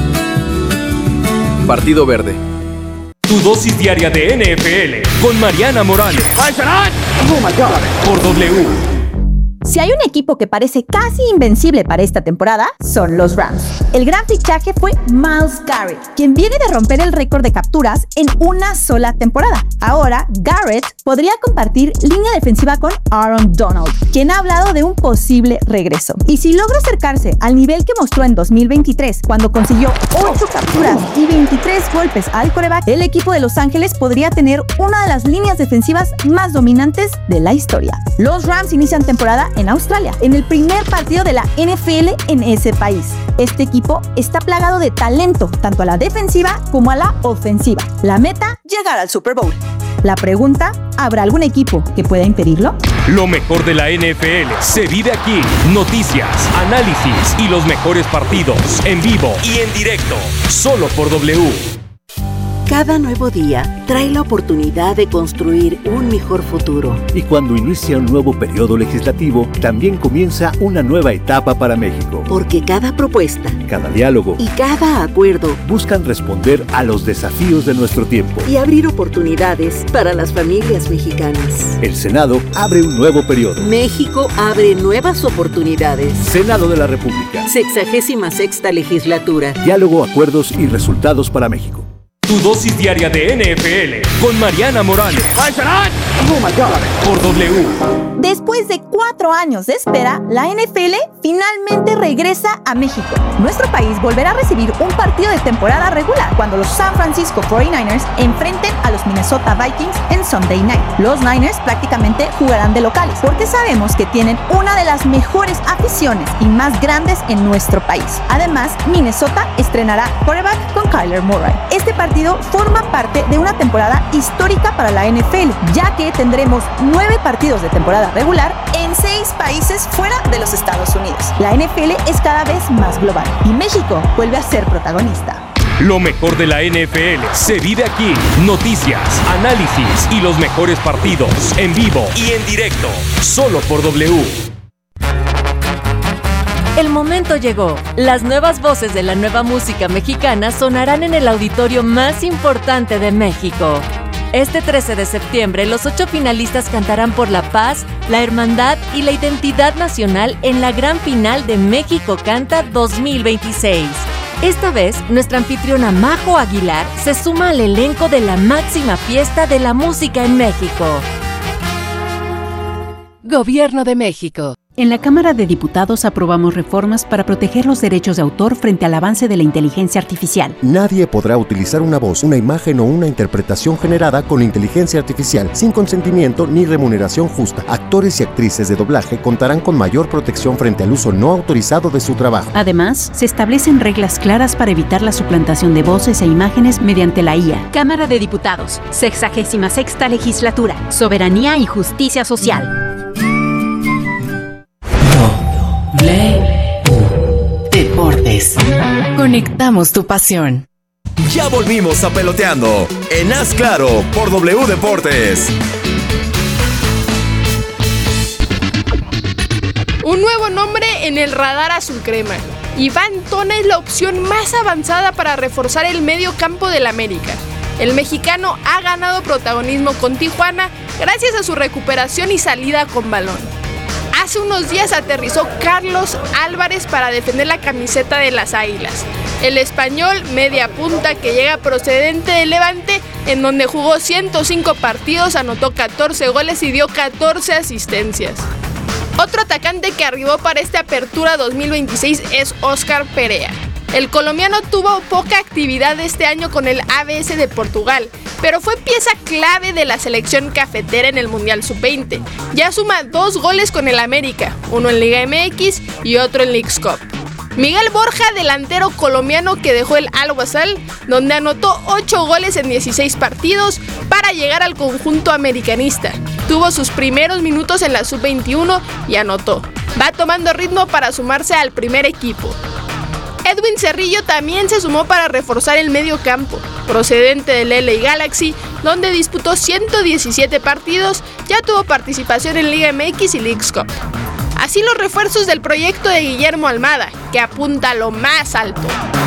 Partido Verde. Tu dosis diaria de N F L con Mariana Morales. Oh my God. Por W. Si hay un equipo que parece casi invencible para esta temporada, son los Rams. El gran fichaje fue Myles Garrett, quien viene de romper el récord de capturas en una sola temporada. Ahora, Garrett podría compartir línea defensiva con Aaron Donald, quien ha hablado de un posible regreso. Y si logra acercarse al nivel que mostró en dos mil veintitrés, cuando consiguió ocho capturas y veintitrés golpes al quarterback, el equipo de Los Ángeles podría tener una de las líneas defensivas más dominantes de la historia. Los Rams inician temporada en Australia, en el primer partido de la N F L en ese país. Este equipo está plagado de talento, tanto a la defensiva como a la ofensiva. La meta, llegar al Super Bowl. La pregunta, ¿habrá algún equipo que pueda impedirlo? Lo mejor de la N F L se vive aquí. Noticias, análisis y los mejores partidos en vivo y en directo, solo por W. Cada nuevo día trae la oportunidad de construir un mejor futuro. Y cuando inicia un nuevo periodo legislativo, también comienza una nueva etapa para México. Porque cada propuesta, cada diálogo y cada acuerdo buscan responder a los desafíos de nuestro tiempo y abrir oportunidades para las familias mexicanas. El Senado abre un nuevo periodo. México abre nuevas oportunidades. Senado de la República. Sexagésima sexta legislatura. Diálogo, acuerdos y resultados para México. Tu dosis diaria de N F L con Mariana Morales. Oh my God. Por W. Después de cuatro años de espera, la N F L finalmente regresa a México. Nuestro país volverá a recibir un partido de temporada regular cuando los San Francisco cuarenta y nueve ers enfrenten a los Minnesota Vikings en Sunday Night. Los Niners prácticamente jugarán de locales porque sabemos que tienen una de las mejores aficiones y más grandes en nuestro país. Además, Minnesota estrenará quarterback con Kyler Murray. Este partido forma parte de una temporada histórica para la N F L, ya que tendremos nueve partidos de temporada regular en seis países fuera de los Estados Unidos. La N F L es cada vez más global y México vuelve a ser protagonista. Lo mejor de la N F L se vive aquí. Noticias, análisis y los mejores partidos en vivo y en directo, solo por W. El momento llegó. Las nuevas voces de la nueva música mexicana sonarán en el auditorio más importante de México. Este trece de septiembre, los ocho finalistas cantarán por la paz, la hermandad y la identidad nacional en la gran final de México Canta dos mil veintiséis. Esta vez, nuestra anfitriona Majo Aguilar se suma al elenco de la máxima fiesta de la música en México. Gobierno de México. En la Cámara de Diputados aprobamos reformas para proteger los derechos de autor frente al avance de la inteligencia artificial. Nadie podrá utilizar una voz, una imagen o una interpretación generada con inteligencia artificial sin consentimiento ni remuneración justa. Actores y actrices de doblaje contarán con mayor protección frente al uso no autorizado de su trabajo. Además, se establecen reglas claras para evitar la suplantación de voces e imágenes mediante la I A. Cámara de Diputados, sexagésima sexta legislatura, soberanía y justicia social. Deportes. Conectamos tu pasión. Ya volvimos a Peloteando en Haz Claro por W Deportes. Un nuevo nombre en el radar azul crema. Iván Tona es la opción más avanzada para reforzar el medio campo del América. El mexicano ha ganado protagonismo con Tijuana gracias a su recuperación y salida con balón. Hace unos días aterrizó Carlos Álvarez para defender la camiseta de las Águilas. El español, media punta que llega procedente de Levante, en donde jugó ciento cinco partidos, anotó catorce goles y dio catorce asistencias. Otro atacante que arribó para esta apertura dos mil veintiséis es Óscar Perea. El colombiano tuvo poca actividad este año con el A B S de Portugal, pero fue pieza clave de la selección cafetera en el Mundial sub veinte. Ya suma dos goles con el América, uno en Liga M X y otro en Leagues Cup. Miguel Borja, delantero colombiano que dejó el Al-Wasal, donde anotó ocho goles en dieciséis partidos para llegar al conjunto americanista. Tuvo sus primeros minutos en la sub veintiuno y anotó. Va tomando ritmo para sumarse al primer equipo. Edwin Cerrillo también se sumó para reforzar el medio campo, procedente del L A Galaxy, donde disputó ciento diecisiete partidos, ya tuvo participación en Liga M X y Leagues Cup. Así los refuerzos del proyecto de Guillermo Almada, que apunta a lo más alto.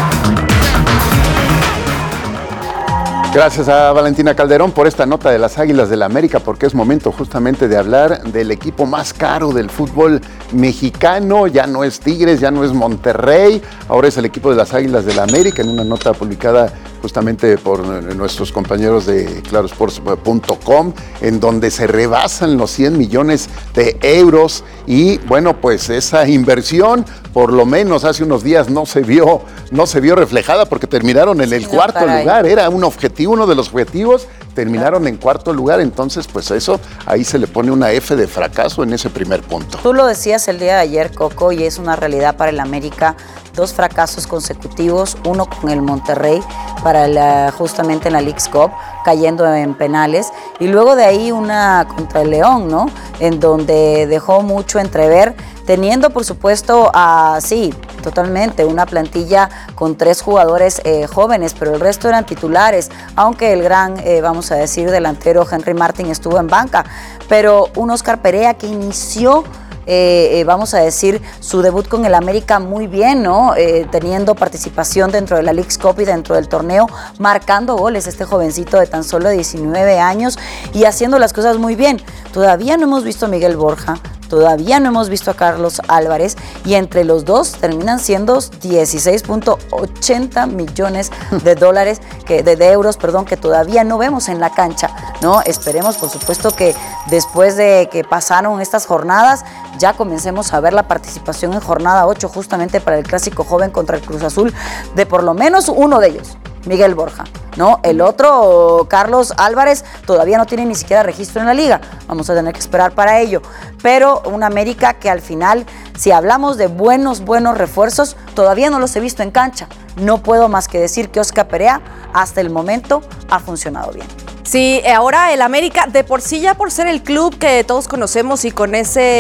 Gracias a Valentina Calderón por esta nota de las Águilas del la América, porque es momento justamente de hablar del equipo más caro del fútbol mexicano. Ya no es Tigres, ya no es Monterrey, ahora es el equipo de las Águilas del la América, en una nota publicada justamente por nuestros compañeros de claro sports punto com, en donde se rebasan los cien millones de euros y bueno, pues esa inversión por lo menos hace unos días no se vio, no se vio reflejada porque terminaron en el sí, cuarto no, lugar, era un objetivo, uno de los objetivos, terminaron claro. en cuarto lugar, entonces pues eso, ahí se le pone una F de fracaso en ese primer punto. Tú lo decías el día de ayer, Coco, y es una realidad para el América, dos fracasos consecutivos, uno con el Monterrey, para la, justamente en la Leagues Cup, cayendo en penales, y luego de ahí una contra el León, ¿no? En donde dejó mucho entrever, teniendo por supuesto a, sí, totalmente, una plantilla con tres jugadores eh, jóvenes, pero el resto eran titulares, aunque el gran, eh, vamos a decir, delantero Henry Martin estuvo en banca, pero un Oscar Perea que inició Eh, eh, vamos a decir, su debut con el América muy bien, ¿no? Eh, teniendo participación dentro de la Leagues Cup y dentro del torneo, marcando goles este jovencito de tan solo diecinueve años y haciendo las cosas muy bien. Todavía no hemos visto a Miguel Borja, todavía no hemos visto a Carlos Álvarez y entre los dos terminan siendo dieciséis punto ochenta millones de dólares, que, de, de euros, perdón, que todavía no vemos en la cancha, ¿no? Esperemos, por supuesto, que después de que pasaron estas jornadas, ya comencemos a ver la participación en jornada ocho justamente para el clásico joven contra el Cruz Azul de por lo menos uno de ellos, Miguel Borja, ¿no? El otro, Carlos Álvarez, todavía no tiene ni siquiera registro en la liga, vamos a tener que esperar para ello, pero una América que al final, si hablamos de buenos, buenos refuerzos, todavía no los he visto en cancha. No puedo más que decir que Oscar Perea hasta el momento ha funcionado bien. Sí, ahora el América, de por sí ya por ser el club que todos conocemos y con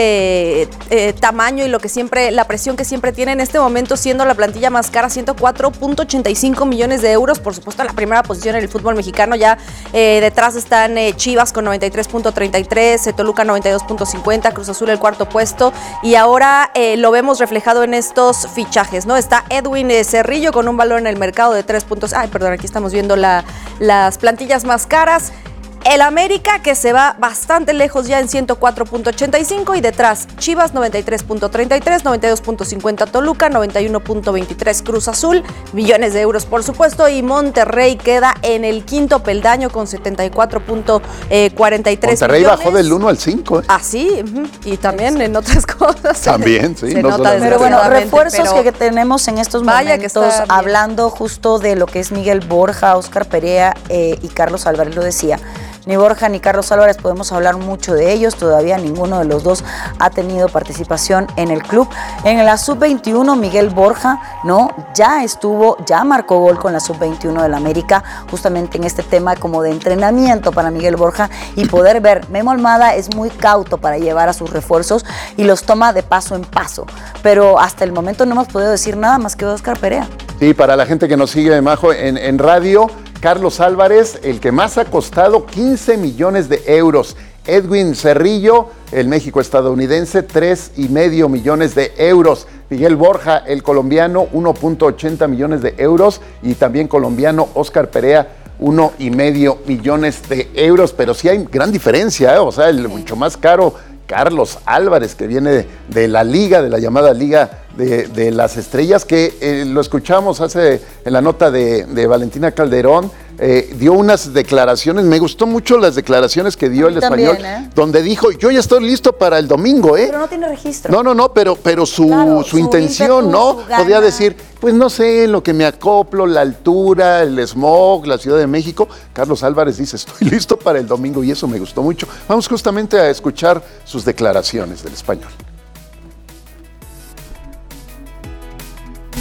ese eh, tamaño y lo que siempre, la presión que siempre tiene en este momento, siendo la plantilla más cara, ciento cuatro punto ochenta y cinco millones de euros, por supuesto la primera posición en el fútbol mexicano, ya eh, detrás están eh, Chivas con noventa y tres punto treinta y tres, eh, Toluca noventa y dos punto cincuenta, Cruz Azul el cuarto puesto, y ahora eh, lo vemos reflejado en estos fichajes, ¿no? Está Edwin eh, Cerrillo con un valor en el mercado de tres puntos, ay, perdón, aquí estamos viendo la, las plantillas más caras. El América que se va bastante lejos ya en ciento cuatro punto ochenta y cinco y detrás Chivas noventa y tres punto treinta y tres, noventa y dos punto cincuenta Toluca, noventa y uno punto veintitrés Cruz Azul, millones de euros por supuesto, y Monterrey queda en el quinto peldaño con setenta y cuatro punto cuarenta y tres Monterrey millones. bajó del uno al cinco. ¿eh? Ah, sí, y también en otras cosas. También, sí. Se no nota pero bueno, refuerzos pero que tenemos en estos momentos, hablando justo de lo que es Miguel Borja, Oscar Perea eh, y Carlos Álvarez, lo decía. Ni Borja ni Carlos Álvarez podemos hablar mucho de ellos, todavía ninguno de los dos ha tenido participación en el club. En la sub veintiuno, Miguel Borja, ¿no? Ya estuvo, ya marcó gol con la sub veintiuno del América, justamente en este tema como de entrenamiento para Miguel Borja y poder ver, Memo Almada es muy cauto para llevar a sus refuerzos y los toma de paso en paso, pero hasta el momento no hemos podido decir nada más que Oscar Perea. Sí, para la gente que nos sigue, Majo, en, en radio, Carlos Álvarez, el que más ha costado quince millones de euros. Edwin Cerrillo, el México-estadounidense, tres y medio millones de euros. Miguel Borja, el colombiano, uno punto ochenta millones de euros. Y también colombiano, Oscar Perea, uno y medio millones de euros. Pero sí hay gran diferencia, ¿eh? O sea, el mucho más caro, Carlos Álvarez, que viene de, de la liga, de la llamada Liga de, de las Estrellas, que eh, lo escuchamos hace en la nota de, de Valentina Calderón, eh, dio unas declaraciones, me gustó mucho las declaraciones que dio el también, español, ¿eh? donde dijo, yo ya estoy listo para el domingo, ¿eh? Pero no tiene registro. No, no, no, pero, pero su, Claro, su, su intención, ímpetu, ¿no? su gana. Podía decir, pues no sé, en lo que me acoplo, la altura, el smog, la Ciudad de México. Carlos Álvarez dice, estoy listo para el domingo, y eso me gustó mucho. Vamos justamente a escuchar sus declaraciones del español.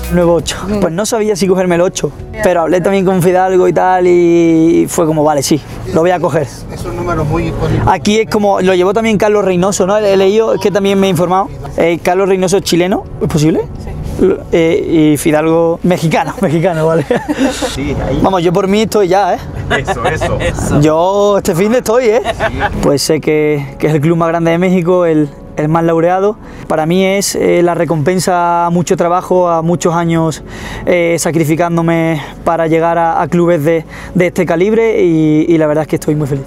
nueve ocho. Pues no sabía si cogerme el ocho, pero hablé también con Fidalgo y tal y fue como, vale, sí, lo voy a coger. Es un número muy icónico. Aquí es como, lo llevó también Carlos Reynoso, ¿no? He leído, es que también me he informado. Eh, Carlos Reynoso es chileno, ¿es posible? Sí. Eh, y Fidalgo mexicano, mexicano, vale. Sí, ahí. Vamos, yo por mí estoy ya, ¿eh? Eso, eso. eso. Yo este fin de estoy, ¿eh? Sí. Pues sé que, que es el club más grande de México, el, el más laureado. Para mí es eh, la recompensa a mucho trabajo, a muchos años eh, sacrificándome para llegar a, a clubes de, de este calibre y, y la verdad es que estoy muy feliz.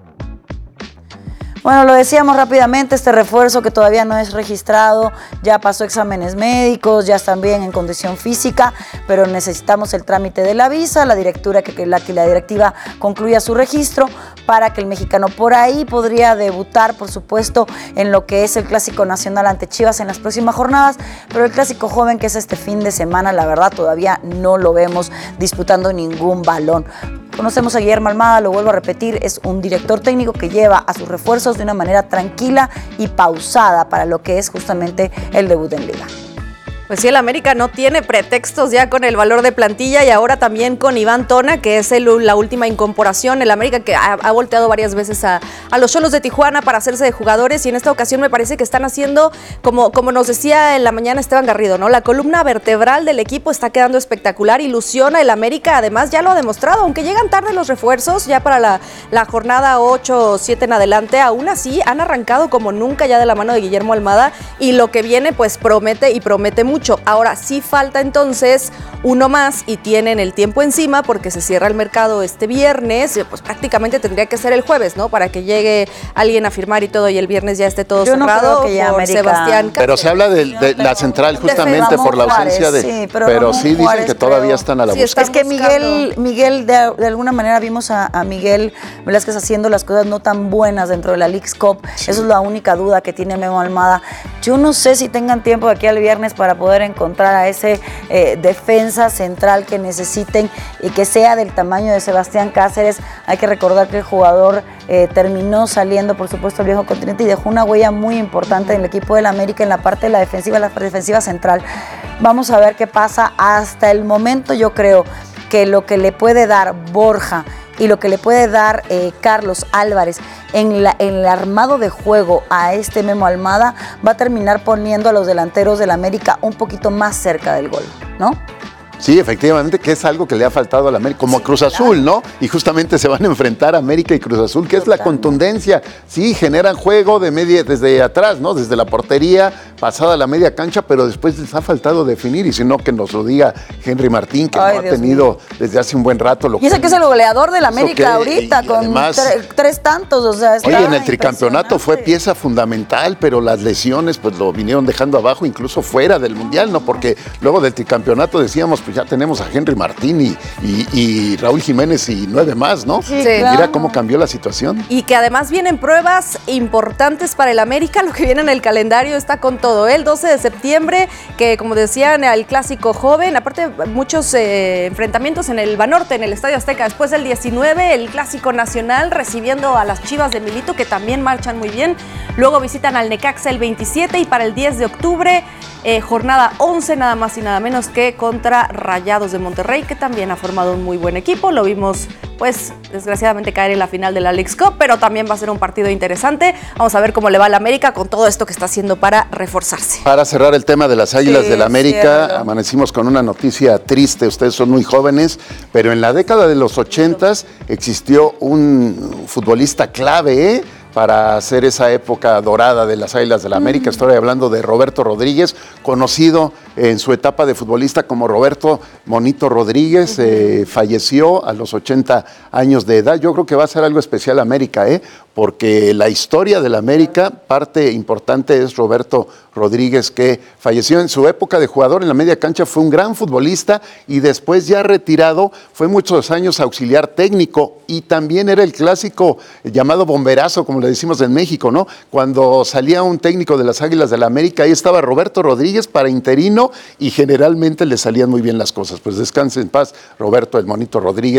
Bueno, lo decíamos rápidamente, este refuerzo que todavía no es registrado, ya pasó exámenes médicos, ya están bien en condición física, pero necesitamos el trámite de la visa, la directura que, que, la, que la directiva concluya su registro para que el mexicano por ahí podría debutar, por supuesto, en lo que es el Clásico Nacional ante Chivas en las próximas jornadas, pero el Clásico Joven, que es este fin de semana, la verdad todavía no lo vemos disputando ningún balón. Conocemos a Guillermo Almada, lo vuelvo a repetir, es un director técnico que lleva a sus refuerzos de una manera tranquila y pausada para lo que es justamente el debut en Liga. Pues sí, el América no tiene pretextos ya con el valor de plantilla y ahora también con Iván Tona, que es el, la última incorporación. El América que ha, ha volteado varias veces a, a los Xolos de Tijuana para hacerse de jugadores y en esta ocasión me parece que están haciendo, como, como nos decía en la mañana Esteban Garrido, ¿no? La columna vertebral del equipo está quedando espectacular, ilusiona el América, además ya lo ha demostrado, aunque llegan tarde los refuerzos, ya para la, la jornada ocho o siete en adelante, aún así han arrancado como nunca ya de la mano de Guillermo Almada y lo que viene pues promete y promete mucho. Ahora sí falta entonces uno más y tienen el tiempo encima porque se cierra el mercado este viernes, pues prácticamente tendría que ser el jueves, ¿no? Para que llegue alguien a firmar y todo y el viernes ya esté todo Yo cerrado no creo que ya por América... Sebastián Cáceres. Pero se habla de, de la central justamente por la ausencia Juárez, de... Sí, pero, pero sí dicen Juárez, que todavía creo. están a la sí, búsqueda. Es que Miguel, Miguel de, de alguna manera vimos a, a Miguel Velázquez haciendo las cosas no tan buenas dentro de la Leagues Cup. Sí. Eso es la única duda que tiene Memo Almada. Yo no sé si tengan tiempo de aquí al viernes para poder encontrar a ese eh, defensa central que necesiten y que sea del tamaño de Sebastián Cáceres. Hay que recordar que el jugador eh, terminó saliendo, por supuesto, al viejo continente y dejó una huella muy importante en el equipo del América en la parte de la defensiva, la defensiva central. Vamos a ver qué pasa. Hasta el momento yo creo que lo que le puede dar Borja y lo que le puede dar eh, Carlos Álvarez en, la, en el armado de juego a este Memo Almada va a terminar poniendo a los delanteros del América un poquito más cerca del gol, ¿no? Sí, efectivamente, que es algo que le ha faltado a la América, como a Cruz Azul, ¿no? Y justamente se van a enfrentar a América y Cruz Azul, que es la contundencia. Sí, generan juego de media, desde atrás, ¿no? Desde la portería, pasada la media cancha, pero después les ha faltado definir, y si no, que nos lo diga Henry Martín, que Ay, no ha Dios tenido mío. desde hace un buen rato. Lo y ese que es el goleador de la América que, ahorita, y, y con además, tre tres tantos, o sea, oye, en el tricampeonato fue pieza fundamental, pero las lesiones, pues lo vinieron dejando abajo, incluso fuera del Mundial, ¿no? Porque luego del tricampeonato decíamos, pues ya tenemos a Henry Martín y, y, y Raúl Jiménez y nueve más, ¿no? Sí, Mira claro. cómo cambió la situación. Y que además vienen pruebas importantes para el América, lo que viene en el calendario está con todo. El doce de septiembre, que como decían, el Clásico Joven, aparte muchos eh, enfrentamientos en el Banorte, en el Estadio Azteca. Después del diecinueve, el Clásico Nacional, recibiendo a las Chivas de Milito, que también marchan muy bien. Luego visitan al Necaxa el veintisiete y para el diez de octubre, eh, jornada once, nada más y nada menos que contra Rayados de Monterrey, que también ha formado un muy buen equipo. Lo vimos, pues, desgraciadamente caer en la final de la Leagues Cup, pero también va a ser un partido interesante. Vamos a ver cómo le va a la América con todo esto que está haciendo para reforzarse. Para cerrar el tema de las Águilas sí, del América, cierto. amanecimos con una noticia triste. Ustedes son muy jóvenes, pero en la década de los ochentas existió un futbolista clave, ¿eh? para hacer esa época dorada de las Águilas de la América. Mm. Estoy hablando de Roberto Rodríguez, conocido en su etapa de futbolista como Roberto Monito Rodríguez, uh-huh. eh, falleció a los ochenta años de edad. Yo creo que va a ser algo especial América, ¿eh? porque la historia de la América, parte importante es Roberto Rodríguez, que falleció en su época de jugador en la media cancha, fue un gran futbolista y después ya retirado, fue muchos años auxiliar técnico y también era el clásico llamado bomberazo, como le decimos en México, ¿no? Cuando salía un técnico de las Águilas de la América, ahí estaba Roberto Rodríguez para interino y generalmente le salían muy bien las cosas. Pues descanse en paz, Roberto el Monito Rodríguez.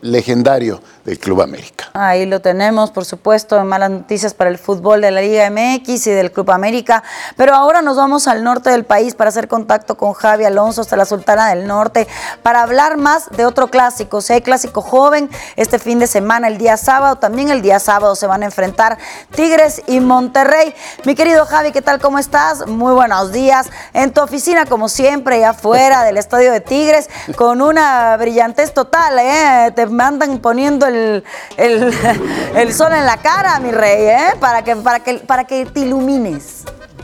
legendario del Club América. Ahí lo tenemos, por supuesto, malas noticias para el fútbol de la Liga M X y del Club América, pero ahora nos vamos al norte del país para hacer contacto con Javi Alonso hasta la Sultana del Norte, para hablar más de otro clásico, o sea, el clásico joven, este fin de semana, el día sábado, también el día sábado se van a enfrentar Tigres y Monterrey. Mi querido Javi, ¿qué tal? ¿Cómo estás? Muy buenos días. En tu oficina, como siempre, allá afuera del estadio de Tigres, con una brillantez total, ¿eh? Te mandan poniendo el, el, el sol en la cara, mi rey, ¿eh? Para que, para que, para que te ilumines.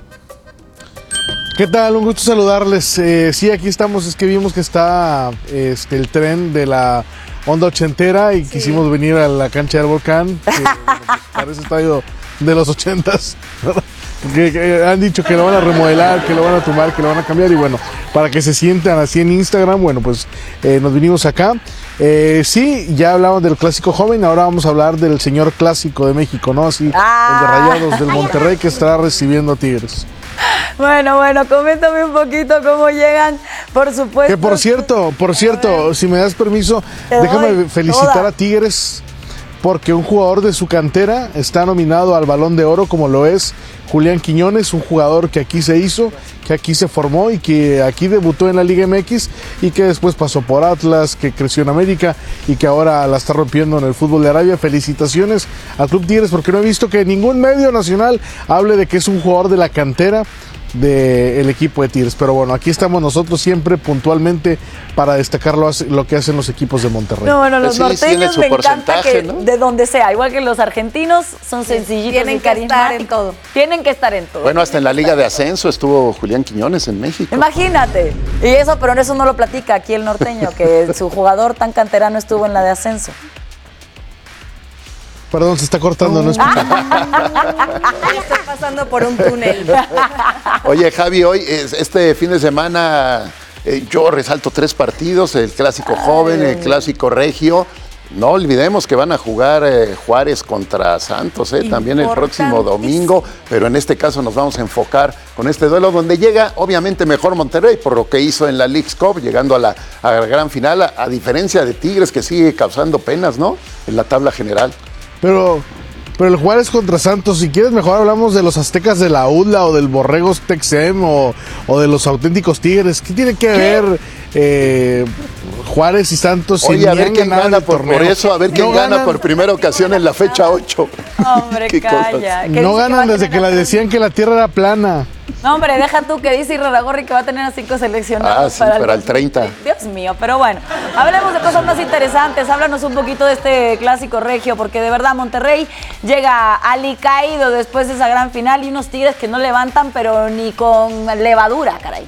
¿Qué tal? Un gusto saludarles. Eh, sí, aquí estamos, es que vimos que está este, el tren de la onda ochentera y sí. quisimos venir a la cancha del Volcán, que parece estadio de los ochentas. Que, que han dicho que lo van a remodelar, que lo van a tumbar, que lo van a cambiar y bueno, para que se sientan así en Instagram, bueno, pues eh, nos vinimos acá. Eh, sí, ya hablamos del clásico joven, ahora vamos a hablar del señor clásico de México, ¿no? Así, ah. el de Rayados del Monterrey que estará recibiendo a Tigres. Bueno, bueno, coméntame un poquito cómo llegan, por supuesto. Que por cierto, por cierto, si me das permiso, déjame felicitar toda. a Tigres, porque un jugador de su cantera está nominado al Balón de Oro, como lo es Julián Quiñones, un jugador que aquí se hizo, que aquí se formó y que aquí debutó en la Liga M X y que después pasó por Atlas, que creció en América y que ahora la está rompiendo en el fútbol de Arabia. Felicitaciones al Club Tigres, porque no he visto que ningún medio nacional hable de que es un jugador de la cantera del equipo de Tigres, pero bueno, aquí estamos nosotros siempre puntualmente para destacar lo, lo que hacen los equipos de Monterrey. No, bueno, los pues sí, norteños me encanta que ¿no? de donde sea, igual que los argentinos, son sí, sencillitos tienen y que estar en todo. Tienen que estar en todo. Bueno, hasta en la Liga de Ascenso estuvo Julián Quiñones en México. Imagínate, y eso, pero eso no lo platica aquí el norteño, que su jugador tan canterano estuvo en la de Ascenso. Perdón, se está cortando, no escucho. Está pasando por un túnel. Oye, Javi, hoy, este fin de semana, eh, yo resalto tres partidos, el clásico joven, el clásico regio. No olvidemos que van a jugar eh, Juárez contra Santos, eh, también el próximo domingo, pero en este caso nos vamos a enfocar con este duelo donde llega obviamente mejor Monterrey por lo que hizo en la Leagues Cup, llegando a la, a la gran final, a, a diferencia de Tigres que sigue causando penas, ¿no? En la tabla general. Pero, pero el Juárez contra Santos, si quieres mejor hablamos de los aztecas de la U D L A o del Borregos Texem o, o de los auténticos Tigres. ¿Qué tiene que ¿Qué? ver eh, Juárez y Santos? Oye, a ver quién gana por, por eso, a ver quién no gana ganan. por primera ocasión en la fecha ocho. Hombre, calla. No ganan desde que la decían que la tierra era plana. No, hombre, deja tú que dice Irarrágorri que va a tener a cinco seleccionados. Ah, sí, para, para el treinta. Dios mío, pero bueno, hablemos de cosas más interesantes. Háblanos un poquito de este clásico regio, porque de verdad Monterrey llega alicaído después de esa gran final y unos Tigres que no levantan, pero ni con levadura, caray.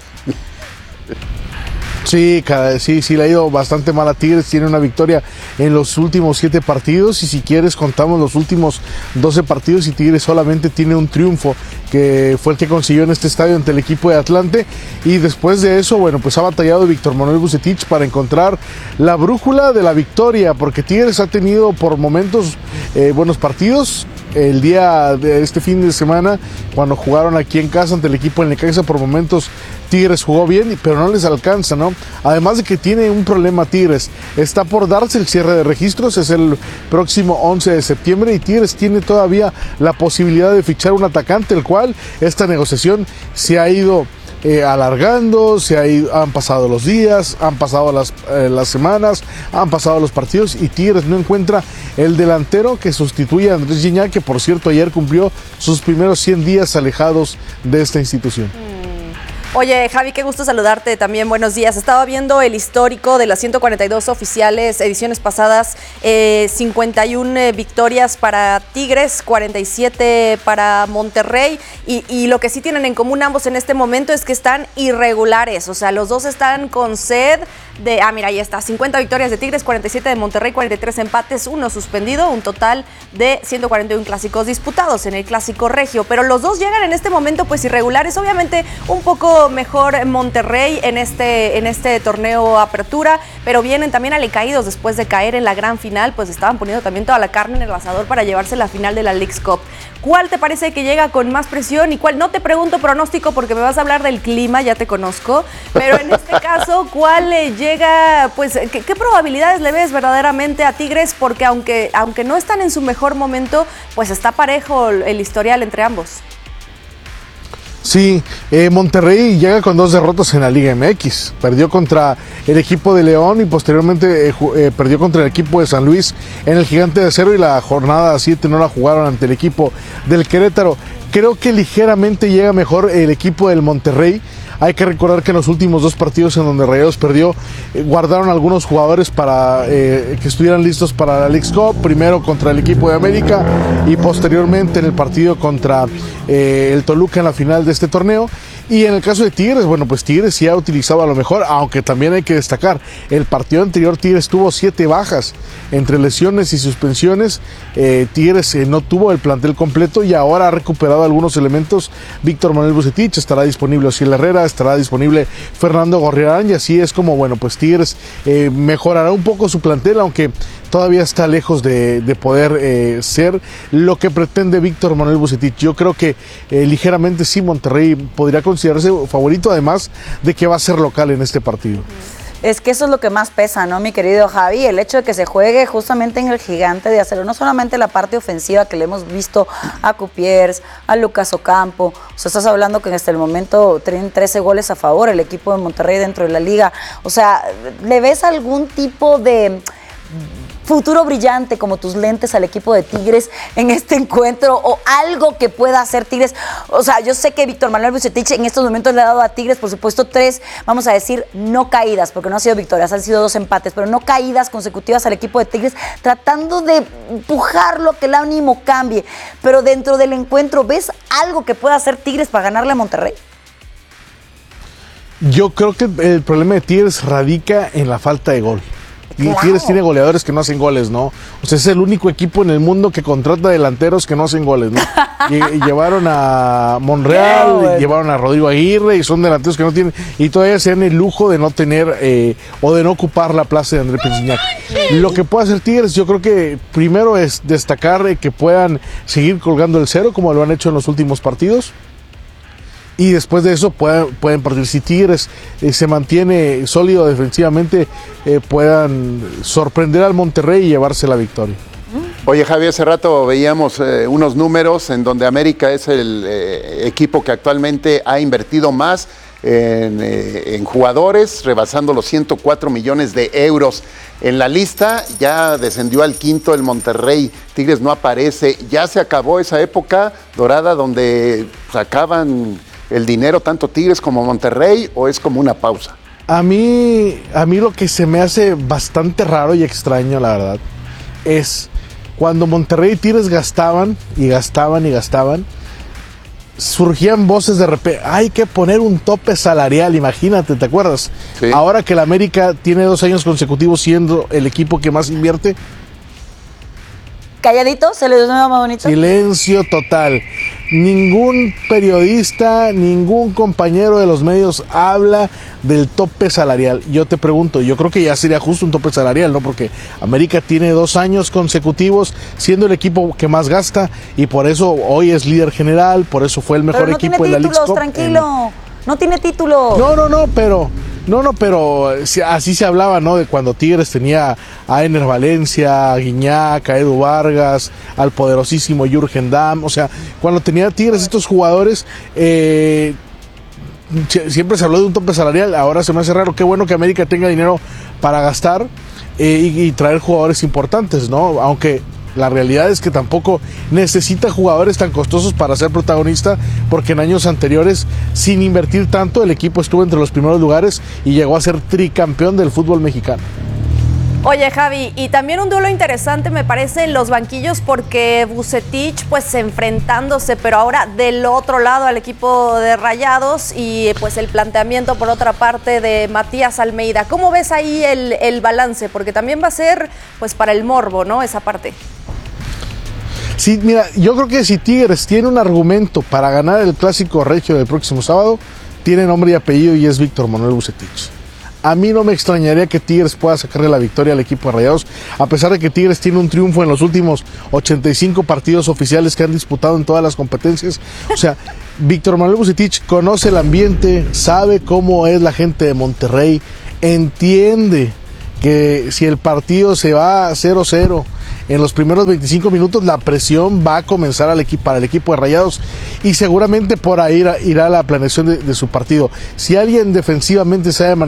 Sí, sí, sí, le ha ido bastante mal a Tigres, tiene una victoria en los últimos siete partidos y si quieres contamos los últimos doce partidos y Tigres solamente tiene un triunfo que fue el que consiguió en este estadio ante el equipo de Atlante y después de eso, bueno, pues ha batallado Víctor Manuel Vucetich para encontrar la brújula de la victoria porque Tigres ha tenido por momentos eh, buenos partidos. El día de este fin de semana, cuando jugaron aquí en casa ante el equipo en Necaxa, por momentos Tigres jugó bien, pero no les alcanza, ¿no? Además de que tiene un problema Tigres, está por darse el cierre de registros, es el próximo once de septiembre y Tigres tiene todavía la posibilidad de fichar un atacante, el cual esta negociación se ha ido Eh, alargando, se ha ido, han pasado los días, han pasado las, eh, las semanas, han pasado los partidos y Tigres no encuentra el delantero que sustituye a Andrés Gignac, que por cierto ayer cumplió sus primeros cien días alejados de esta institución. Oye, Javi, qué gusto saludarte también, buenos días. Estaba viendo el histórico de las ciento cuarenta y dos oficiales, ediciones pasadas, eh, cincuenta y una eh, victorias para Tigres, cuarenta y siete para Monterrey, y, y lo que sí tienen en común ambos en este momento es que están irregulares, o sea, los dos están con sed de, ah, mira, ahí está, cincuenta victorias de Tigres, cuarenta y siete de Monterrey, cuarenta y tres empates, uno suspendido, un total de ciento cuarenta y uno clásicos disputados en el clásico regio, pero los dos llegan en este momento pues irregulares, obviamente un poco sido mejor Monterrey en este, en este torneo Apertura, pero vienen también alicaídos después de caer en la gran final, pues estaban poniendo también toda la carne en el asador para llevarse la final de la Leagues Cup. ¿Cuál te parece que llega con más presión y cuál? No te pregunto pronóstico porque me vas a hablar del clima, ya te conozco, pero en este caso, ¿cuál eh, llega, pues, ¿qué, qué probabilidades le ves verdaderamente a Tigres? Porque aunque, aunque no están en su mejor momento, pues está parejo el historial entre ambos. Sí, eh, Monterrey llega con dos derrotas en la Liga M X. Perdió contra el equipo de León y posteriormente eh, eh, perdió contra el equipo de San Luis en el Gigante de Acero, y la jornada siete no la jugaron ante el equipo del Querétaro. Creo que ligeramente llega mejor el equipo del Monterrey. Hay que recordar que en los últimos dos partidos en donde Rayados perdió, eh, guardaron algunos jugadores para eh, que estuvieran listos para la Leagues Cup, primero contra el equipo de América y posteriormente en el partido contra eh, el Toluca en la final de este torneo. Y en el caso de Tigres, bueno, pues Tigres sí ha utilizado a lo mejor, aunque también hay que destacar, el partido anterior Tigres tuvo siete bajas entre lesiones y suspensiones. eh, Tigres eh, no tuvo el plantel completo y ahora ha recuperado algunos elementos. Víctor Manuel Bucetich, estará disponible Osiel Herrera, estará disponible Fernando Gorriarán, y así es como, bueno, pues Tigres eh, mejorará un poco su plantel, aunque todavía está lejos de, de poder eh, ser lo que pretende Víctor Manuel Bucetich. Yo creo que eh, ligeramente sí Monterrey podría considerarse favorito, además de que va a ser local en este partido. Es que eso es lo que más pesa, ¿no, mi querido Javi? El hecho de que se juegue justamente en el Gigante de Acero, no solamente la parte ofensiva que le hemos visto a Cupiers, a Lucas Ocampo. O sea, estás hablando que hasta el momento tienen trece goles a favor el equipo de Monterrey dentro de la liga. O sea, ¿le ves algún tipo de futuro brillante como tus lentes al equipo de Tigres en este encuentro, o algo que pueda hacer Tigres? O sea, yo sé que Víctor Manuel Bucetich en estos momentos le ha dado a Tigres, por supuesto, tres, vamos a decir, no caídas, porque no han sido victorias, han sido dos empates, pero no caídas consecutivas al equipo de Tigres, tratando de empujarlo, que el ánimo cambie. Pero dentro del encuentro, ¿ves algo que pueda hacer Tigres para ganarle a Monterrey? Yo creo que el problema de Tigres radica en la falta de gol. Y Claro. Tigres tiene goleadores que no hacen goles, ¿no? O sea, es el único equipo en el mundo que contrata delanteros que no hacen goles, ¿no? Y, y llevaron a Monreal, No, bueno. llevaron a Rodrigo Aguirre, y son delanteros que no tienen, y todavía se dan el lujo de no tener eh, o de no ocupar la plaza de André Pierre Gignac. Lo que puede hacer Tigres, yo creo que primero es destacar eh, que puedan seguir colgando el cero, como lo han hecho en los últimos partidos. Y después de eso pueden, pueden partir. Si Tigres eh, se mantiene sólido defensivamente, eh, puedan sorprender al Monterrey y llevarse la victoria. Oye, Javier, hace rato veíamos eh, unos números en donde América es el eh, equipo que actualmente ha invertido más en, eh, en jugadores, rebasando los ciento cuatro millones de euros. En la lista ya descendió al quinto el Monterrey. Tigres no aparece. Ya se acabó esa época dorada donde sacaban el dinero tanto Tigres como Monterrey, ¿o es como una pausa? A mí, a mí lo que se me hace bastante raro y extraño, la verdad, es cuando Monterrey y Tigres gastaban y gastaban y gastaban, surgían voces de repente, hay que poner un tope salarial, imagínate, ¿te acuerdas? Sí. Ahora que la América tiene dos años consecutivos siendo el equipo que más invierte, Calladito, se le dio más bonito. silencio total. Ningún periodista, ningún compañero de los medios habla del tope salarial. Yo te pregunto, yo creo que ya sería justo un tope salarial, ¿no? Porque América tiene dos años consecutivos siendo el equipo que más gasta, y por eso hoy es líder general, por eso fue el mejor Pero no equipo tiene en la Leagues títulos, Cup. tranquilo. No tiene título. No, no, no, pero no, no, pero si- así se hablaba, ¿no? De cuando Tigres tenía a Ener Valencia, a Guiñac, a Edu Vargas, al poderosísimo Jürgen Damm. O sea, cuando tenía Tigres estos jugadores, eh, sie- siempre se habló de un tope salarial. Ahora se me hace raro. Qué bueno que América tenga dinero para gastar eh, y, y traer jugadores importantes, ¿no? Aunque la realidad es que tampoco necesita jugadores tan costosos para ser protagonista, porque en años anteriores, sin invertir tanto, el equipo estuvo entre los primeros lugares y llegó a ser tricampeón del fútbol mexicano. Oye, Javi, y también un duelo interesante me parece en los banquillos, porque Bucetich pues enfrentándose, pero ahora del otro lado al equipo de Rayados, y pues el planteamiento por otra parte de Matías Almeida. ¿Cómo ves ahí el, el balance? Porque también va a ser pues para el morbo, ¿no? Esa parte. Sí, mira, yo creo que si Tigres tiene un argumento para ganar el clásico regio del próximo sábado, tiene nombre y apellido y es Víctor Manuel Vucetich. A mí no me extrañaría que Tigres pueda sacarle la victoria al equipo de Rayados, a pesar de que Tigres tiene un triunfo en los últimos ochenta y cinco partidos oficiales que han disputado en todas las competencias. O sea, Víctor Manuel Vucetich conoce el ambiente, sabe cómo es la gente de Monterrey, entiende que si el partido se va a cero cero en los primeros veinticinco minutos, la presión va a comenzar al equipo, para el equipo de Rayados, y seguramente por ahí irá, irá la planeación de, de su partido. Si alguien defensivamente sabe